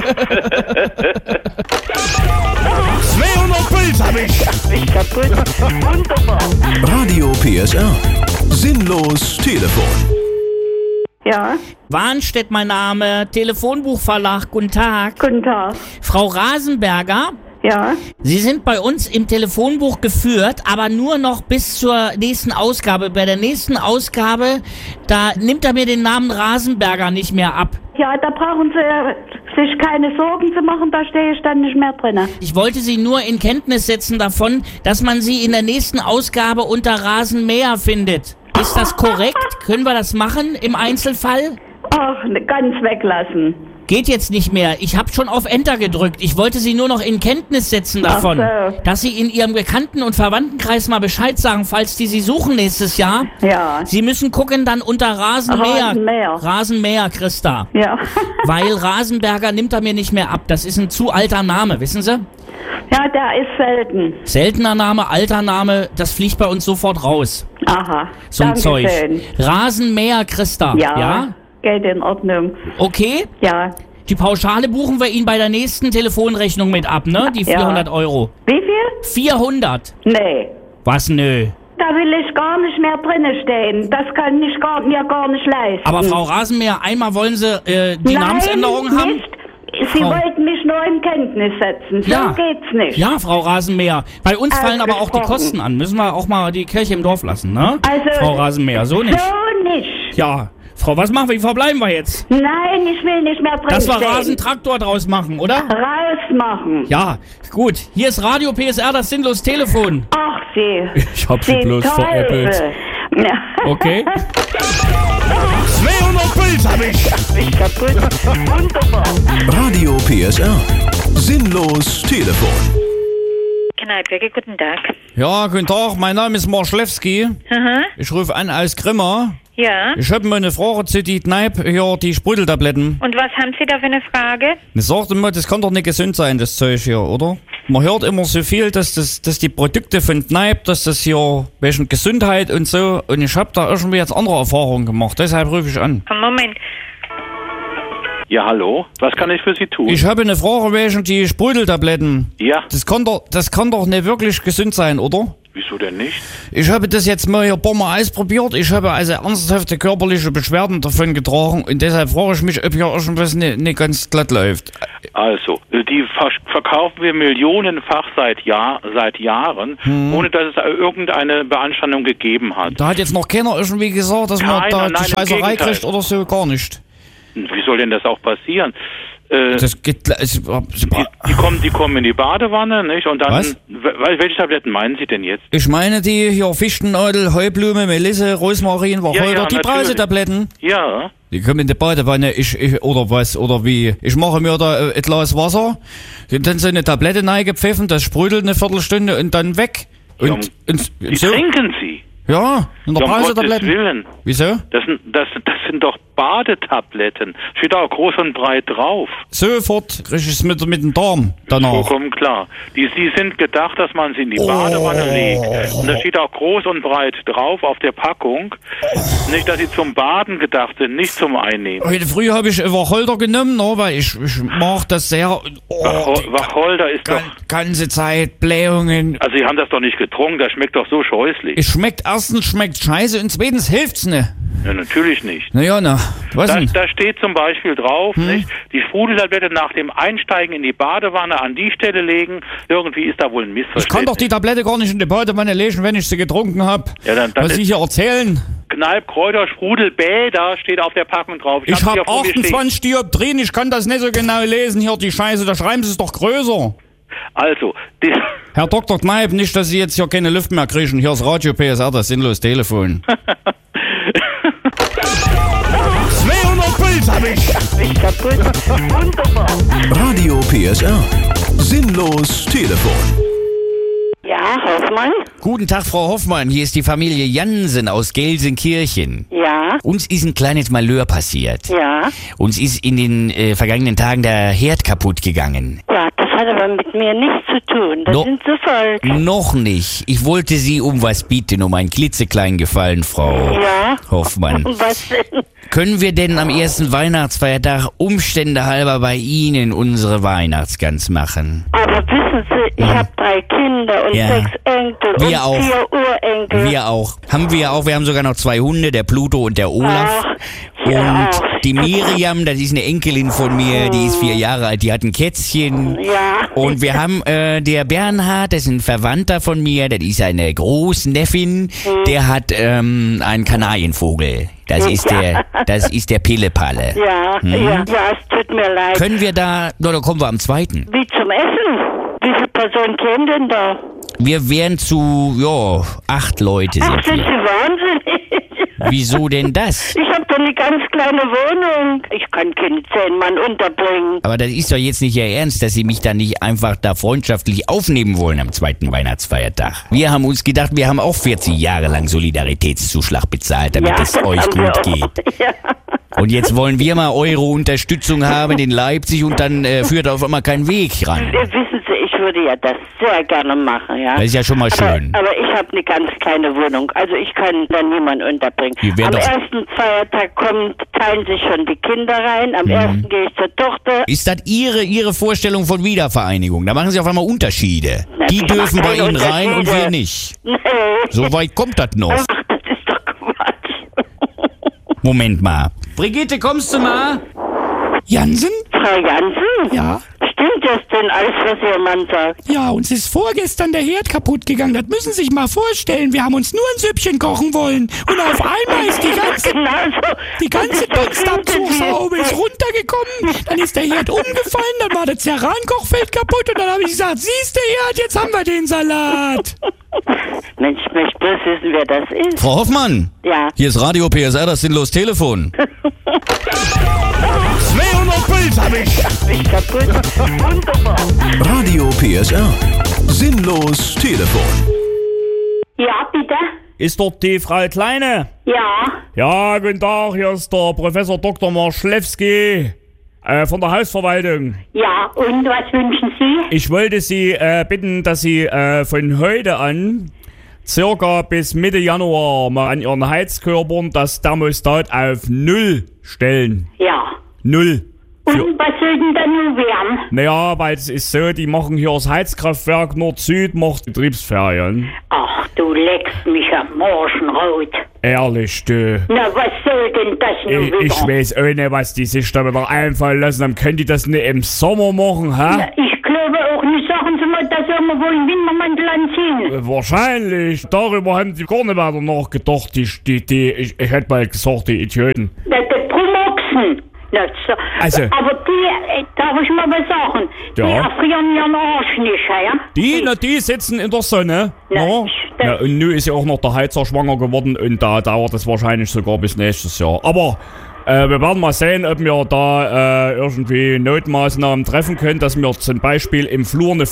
zweihundert Puls hab ich. Ich kaputt. Wunderbar. Radio P S R. Sinnlos Telefon. Ja. Warnstedt mein Name, Telefonbuchverlag, guten Tag. Guten Tag. Frau Rasenberger? Ja. Sie sind bei uns im Telefonbuch geführt, aber nur noch bis zur nächsten Ausgabe. Bei der nächsten Ausgabe, da nimmt er mir den Namen Rasenberger nicht mehr ab. Ja, da brauchen Sie sich keine Sorgen zu machen, da stehe ich dann nicht mehr drin. Ich wollte Sie nur in Kenntnis setzen davon, dass man Sie in der nächsten Ausgabe unter Rasenmäher findet. Ist das korrekt? Können wir das machen im Einzelfall? Ach, ganz weglassen. Geht jetzt nicht mehr. Ich habe schon auf Enter gedrückt. Ich wollte Sie nur noch in Kenntnis setzen davon, Ach so. dass Sie in Ihrem Bekannten- und Verwandtenkreis mal Bescheid sagen, falls die Sie suchen nächstes Jahr. Ja. Sie müssen gucken dann unter Rasenmäher. Rasenmäher. Rasenmäher, Christa. Ja. Weil Rasenberger nimmt er mir nicht mehr ab. Das ist ein zu alter Name, wissen Sie? Ja, der ist selten. Seltener Name, alter Name, das fliegt bei uns sofort raus. Aha. So ein Zeug. Dankeschön. Rasenmäher, Christa. Ja. Ja? Geht in Ordnung. Okay? Ja. Die Pauschale buchen wir Ihnen bei der nächsten Telefonrechnung mit ab, ne? Die Ja. vierhundert Euro. Wie viel? vierhundert. Nee. Was, nö? Da will ich gar nicht mehr drinnen stehen. Das kann ich gar, mir gar nicht leisten. Aber Frau Rasenmäher, einmal wollen Sie äh, die Nein, Namensänderung haben? Nicht. Sie Frau wollten mich nur in Kenntnis setzen. So Ja. geht's nicht. Ja, Frau Rasenmäher. Bei uns fallen aber auch die Kosten an. Müssen wir auch mal die Kirche im Dorf lassen, ne? Also, Frau Rasenmäher, so nicht. So nicht. Ja. Frau, was machen wir? Wie verbleiben wir jetzt? Nein, ich will nicht mehr drin Dass wir stehen. Rasentraktor draus machen, oder? Rausmachen. Ja, gut. Hier ist Radio P S R, das sinnlos Telefon. Ach, Sie. Ich hab sie Sie bloß Teufel. veräppelt. Ja. Okay. zweihundert Puls hab ich. Ich kaputt. Wunderbar. Radio P S R. Sinnlos Telefon. Kneippberge, guten Tag. Ja, guten Tag, mein Name ist Marschlewski. Aha. Ich rufe an aus Grimma. Ja. Ich habe mal eine Frage zu die Kneipe, hier, die Sprudeltabletten. Und was haben Sie da für eine Frage? Ich sagte mal, das kann doch nicht gesund sein, das Zeug hier, oder? Man hört immer so viel, dass, das, dass die Produkte von Kneipe, dass das hier wegen Gesundheit und so. Und ich habe da irgendwie jetzt andere Erfahrungen gemacht, deshalb rufe ich an. Moment. Ja, hallo. Was kann ich für Sie tun? Ich habe eine Frage wegen die Sprudeltabletten. Ja. Das kann doch, das kann doch nicht wirklich gesund sein, oder? Wieso denn nicht? Ich habe das jetzt mal hier ein paar Mal ausprobiert. Ich habe also ernsthafte körperliche Beschwerden davon getragen und deshalb frage ich mich, ob hier irgendwas nicht, nicht ganz glatt läuft. Also, die ver verkaufen wir millionenfach seit, Jahr, seit Jahren, Hm. ohne dass es irgendeine Beanstandung gegeben hat. Da hat jetzt noch keiner irgendwie gesagt, dass man Keiner, da nein, die im Scheißerei Gegenteil. kriegt oder so, gar nicht. Wie soll denn das auch passieren? Äh, Das geht, es, die, die, kommen, die kommen in die Badewanne, nicht? Und dann, Was? wel- welche Tabletten meinen Sie denn jetzt? ich meine die hier Fichtenadel, Heublume, Melisse, Rosmarin, Wacholder, Ja, ja, die natürlich. Brausetabletten. Ja. Die kommen in die Badewanne, ich, ich, oder was, oder wie. Ich mache mir da äh, ein Glas Wasser, dann so eine Tablette reingepfiffen, das sprudelt eine Viertelstunde und dann weg. Und, Ja, und, und, Die so. trinken Sie. Ja, in der Ja, um Gottes Brausetabletten. Willen. Wieso? Das sind, das, das sind doch Badetabletten. Steht da auch groß und breit drauf. Sofort krieg ich es mit, mit dem Darm danach. Vollkommen klar. Die, die sind gedacht, dass man sie in die Badewanne legt. Und da steht auch groß und breit drauf auf der Packung. Nicht, dass sie zum Baden gedacht sind, nicht zum Einnehmen. Heute früh habe ich Wacholder genommen, no, weil ich, ich mag das sehr. Oh, Wachol Wacholder ist doch... ganze Zeit Blähungen. Also Sie haben das doch nicht getrunken, das schmeckt doch so scheußlich. Es schmeckt, erstens schmeckt scheiße und zweitens hilft's ne. Ja, natürlich nicht. Naja, na, was Da, denn? da steht zum Beispiel drauf, Hm? nicht? Die Sprudeltablette nach dem Einsteigen in die Badewanne an die Stelle legen. Irgendwie ist da wohl ein Missverständnis. Ich kann doch die Tablette gar nicht in die Badewanne legen, wenn ich sie getrunken habe. Ja, dann- dann Was ist- Sie hier erzählen? Kneipp, Kräuter, Sprudel, Bäder steht auf der Packung drauf. Ich hab's habe hier vor mir stehen. achtundzwanzig Dioptrien, ich kann das nicht so genau lesen, hier die Scheiße, da schreiben Sie es doch größer. Also, die, Herr Doktor Kneipp, nicht, dass Sie jetzt hier keine Luft mehr kriegen. Hier ist Radio P S R, das sinnlos Telefon. zweihundert Puls hab ich. Ich kaputt. Wunderbar. Radio P S R. Sinnlos Telefon. Ja, Hoffmann? Guten Tag, Frau Hoffmann. Hier ist die Familie Jansen aus Gelsenkirchen. Ja. Uns ist ein kleines Malheur passiert. Ja. Uns ist in den äh, vergangenen Tagen der Herd kaputt gegangen. Ja, das hat aber mit mir nichts zu tun. Das No- sind Zufall. Noch nicht. Ich wollte Sie um was bitten, um einen klitzekleinen Gefallen, Frau Ja. Hoffmann. Was denn? Können wir denn am ersten Weihnachtsfeiertag Umstände halber bei Ihnen unsere Weihnachtsgans machen? Aber wissen Sie, ich habe drei Kinder und Ja. sechs Enkel Wir und auch. vier Urenkel. Wir auch. Haben wir auch. Wir haben sogar noch zwei Hunde, der Pluto und der Olaf. Ach, ja, Und auch. die Miriam, das ist eine Enkelin von mir, die ist vier Jahre alt, die hat ein Kätzchen. Ja. Und wir haben äh, der Bernhard, das ist ein Verwandter von mir, das ist eine Großneffin, der hat ähm, einen Kanarienvogel. Das ist der, das ist der Pillepalle. Ja, Hm? ja, ja, es tut mir leid. Können wir da, na, da kommen wir am zweiten. Wie zum Essen? Wie viele Personen kämen denn da? Wir wären zu, ja, acht Leute Ach, sind sind Sie wir. wahnsinnig? Wieso denn das? Ich habe doch eine ganz kleine Wohnung. Ich kann keine zehn Mann unterbringen. Aber das ist doch jetzt nicht Ihr Ernst, dass Sie mich da nicht einfach da freundschaftlich aufnehmen wollen am zweiten Weihnachtsfeiertag. Wir haben uns gedacht, wir haben auch vierzig Jahre lang Solidaritätszuschlag bezahlt, damit Ja, es das euch haben wir gut auch. geht. Ja. Und jetzt wollen wir mal eure Unterstützung haben in Leipzig und dann äh, führt auf einmal kein Weg ran. Äh, Wissen Sie, ich würde ja das sehr gerne machen, ja. Das ist ja schon mal schön. Aber, aber ich habe eine ganz kleine Wohnung, also ich kann da niemanden unterbringen. Wir werden Am doch- ersten Feiertag kommt, teilen sich schon die Kinder rein, am Mhm. ersten gehe ich zur Tochter. Ist das Ihre, Ihre Vorstellung von Wiedervereinigung? Da machen Sie auf einmal Unterschiede. Na, Die ich dürfen mach bei keine Ihnen rein und Unterschiede. wir nicht. Nee, So weit kommt das noch. Ach, das ist doch Quatsch. Moment mal. Brigitte, kommst du mal? Jansen? Frau Jansen? Ja? Stimmt das denn alles, was Ihr Mann sagt? Ja, uns ist vorgestern der Herd kaputt gegangen. Das müssen Sie sich mal vorstellen. Wir haben uns nur ein Süppchen kochen wollen. Und auf einmal ist die ganze, die ganze Dunstabzugshaube ist runtergekommen. Dann ist der Herd umgefallen, dann war das Cerankochfeld kaputt. Und dann habe ich gesagt, siehst du Herd, jetzt haben wir den Salat. Mensch, ich möchte bloß wissen, wer das ist. Frau Hoffmann? Ja. Hier ist Radio P S R, das sinnlos Telefon. zweihundert Puls hab ich. Ich kaputt. Wunderbar. Radio P S R. Sinnlos Telefon. Ja, bitte? Ist dort die Frau Kleine? Ja. Ja, guten Tag, hier ist der Professor Doktor Marschlewski äh, von der Hausverwaltung. Ja, und was wünschen Sie? Ich wollte Sie äh, bitten, dass Sie äh, von heute an circa bis Mitte Januar mal an Ihren Heizkörpern das Thermostat auf Null stellen. Ja. Null. Und was soll denn da nun werden? Naja, weil es ist so, die machen hier das Heizkraftwerk Nord-Süd, macht Betriebsferien. Ach, du leckst mich am Morgenrot. Ehrlich, du. Na, was soll denn das nun Ich, wieder? ich weiß auch nicht, was die sich da wieder einfallen lassen. Dann können die das nicht im Sommer machen, hä? Na, ich glaube auch nicht, sagen Sie mal, dass wir mal wohl einen Wintermantel anziehen. Äh, Wahrscheinlich. Darüber haben die gar nicht weiter nachgedacht, die, die, die ich, ich hätte mal gesagt, die Idioten. Na, der Promoxen. Na, so. Also. Aber die, äh, darf ich mal was sagen? Die Ja. erfrieren ihren Arsch nicht, ja? Die, na, die sitzen in der Sonne. Na, Ja. Ja, und nun ist ja auch noch der Heizer schwanger geworden und da dauert es wahrscheinlich sogar bis nächstes Jahr. Aber äh, wir werden mal sehen, ob wir da äh, irgendwie Notmaßnahmen treffen können, dass wir zum Beispiel im Flur eine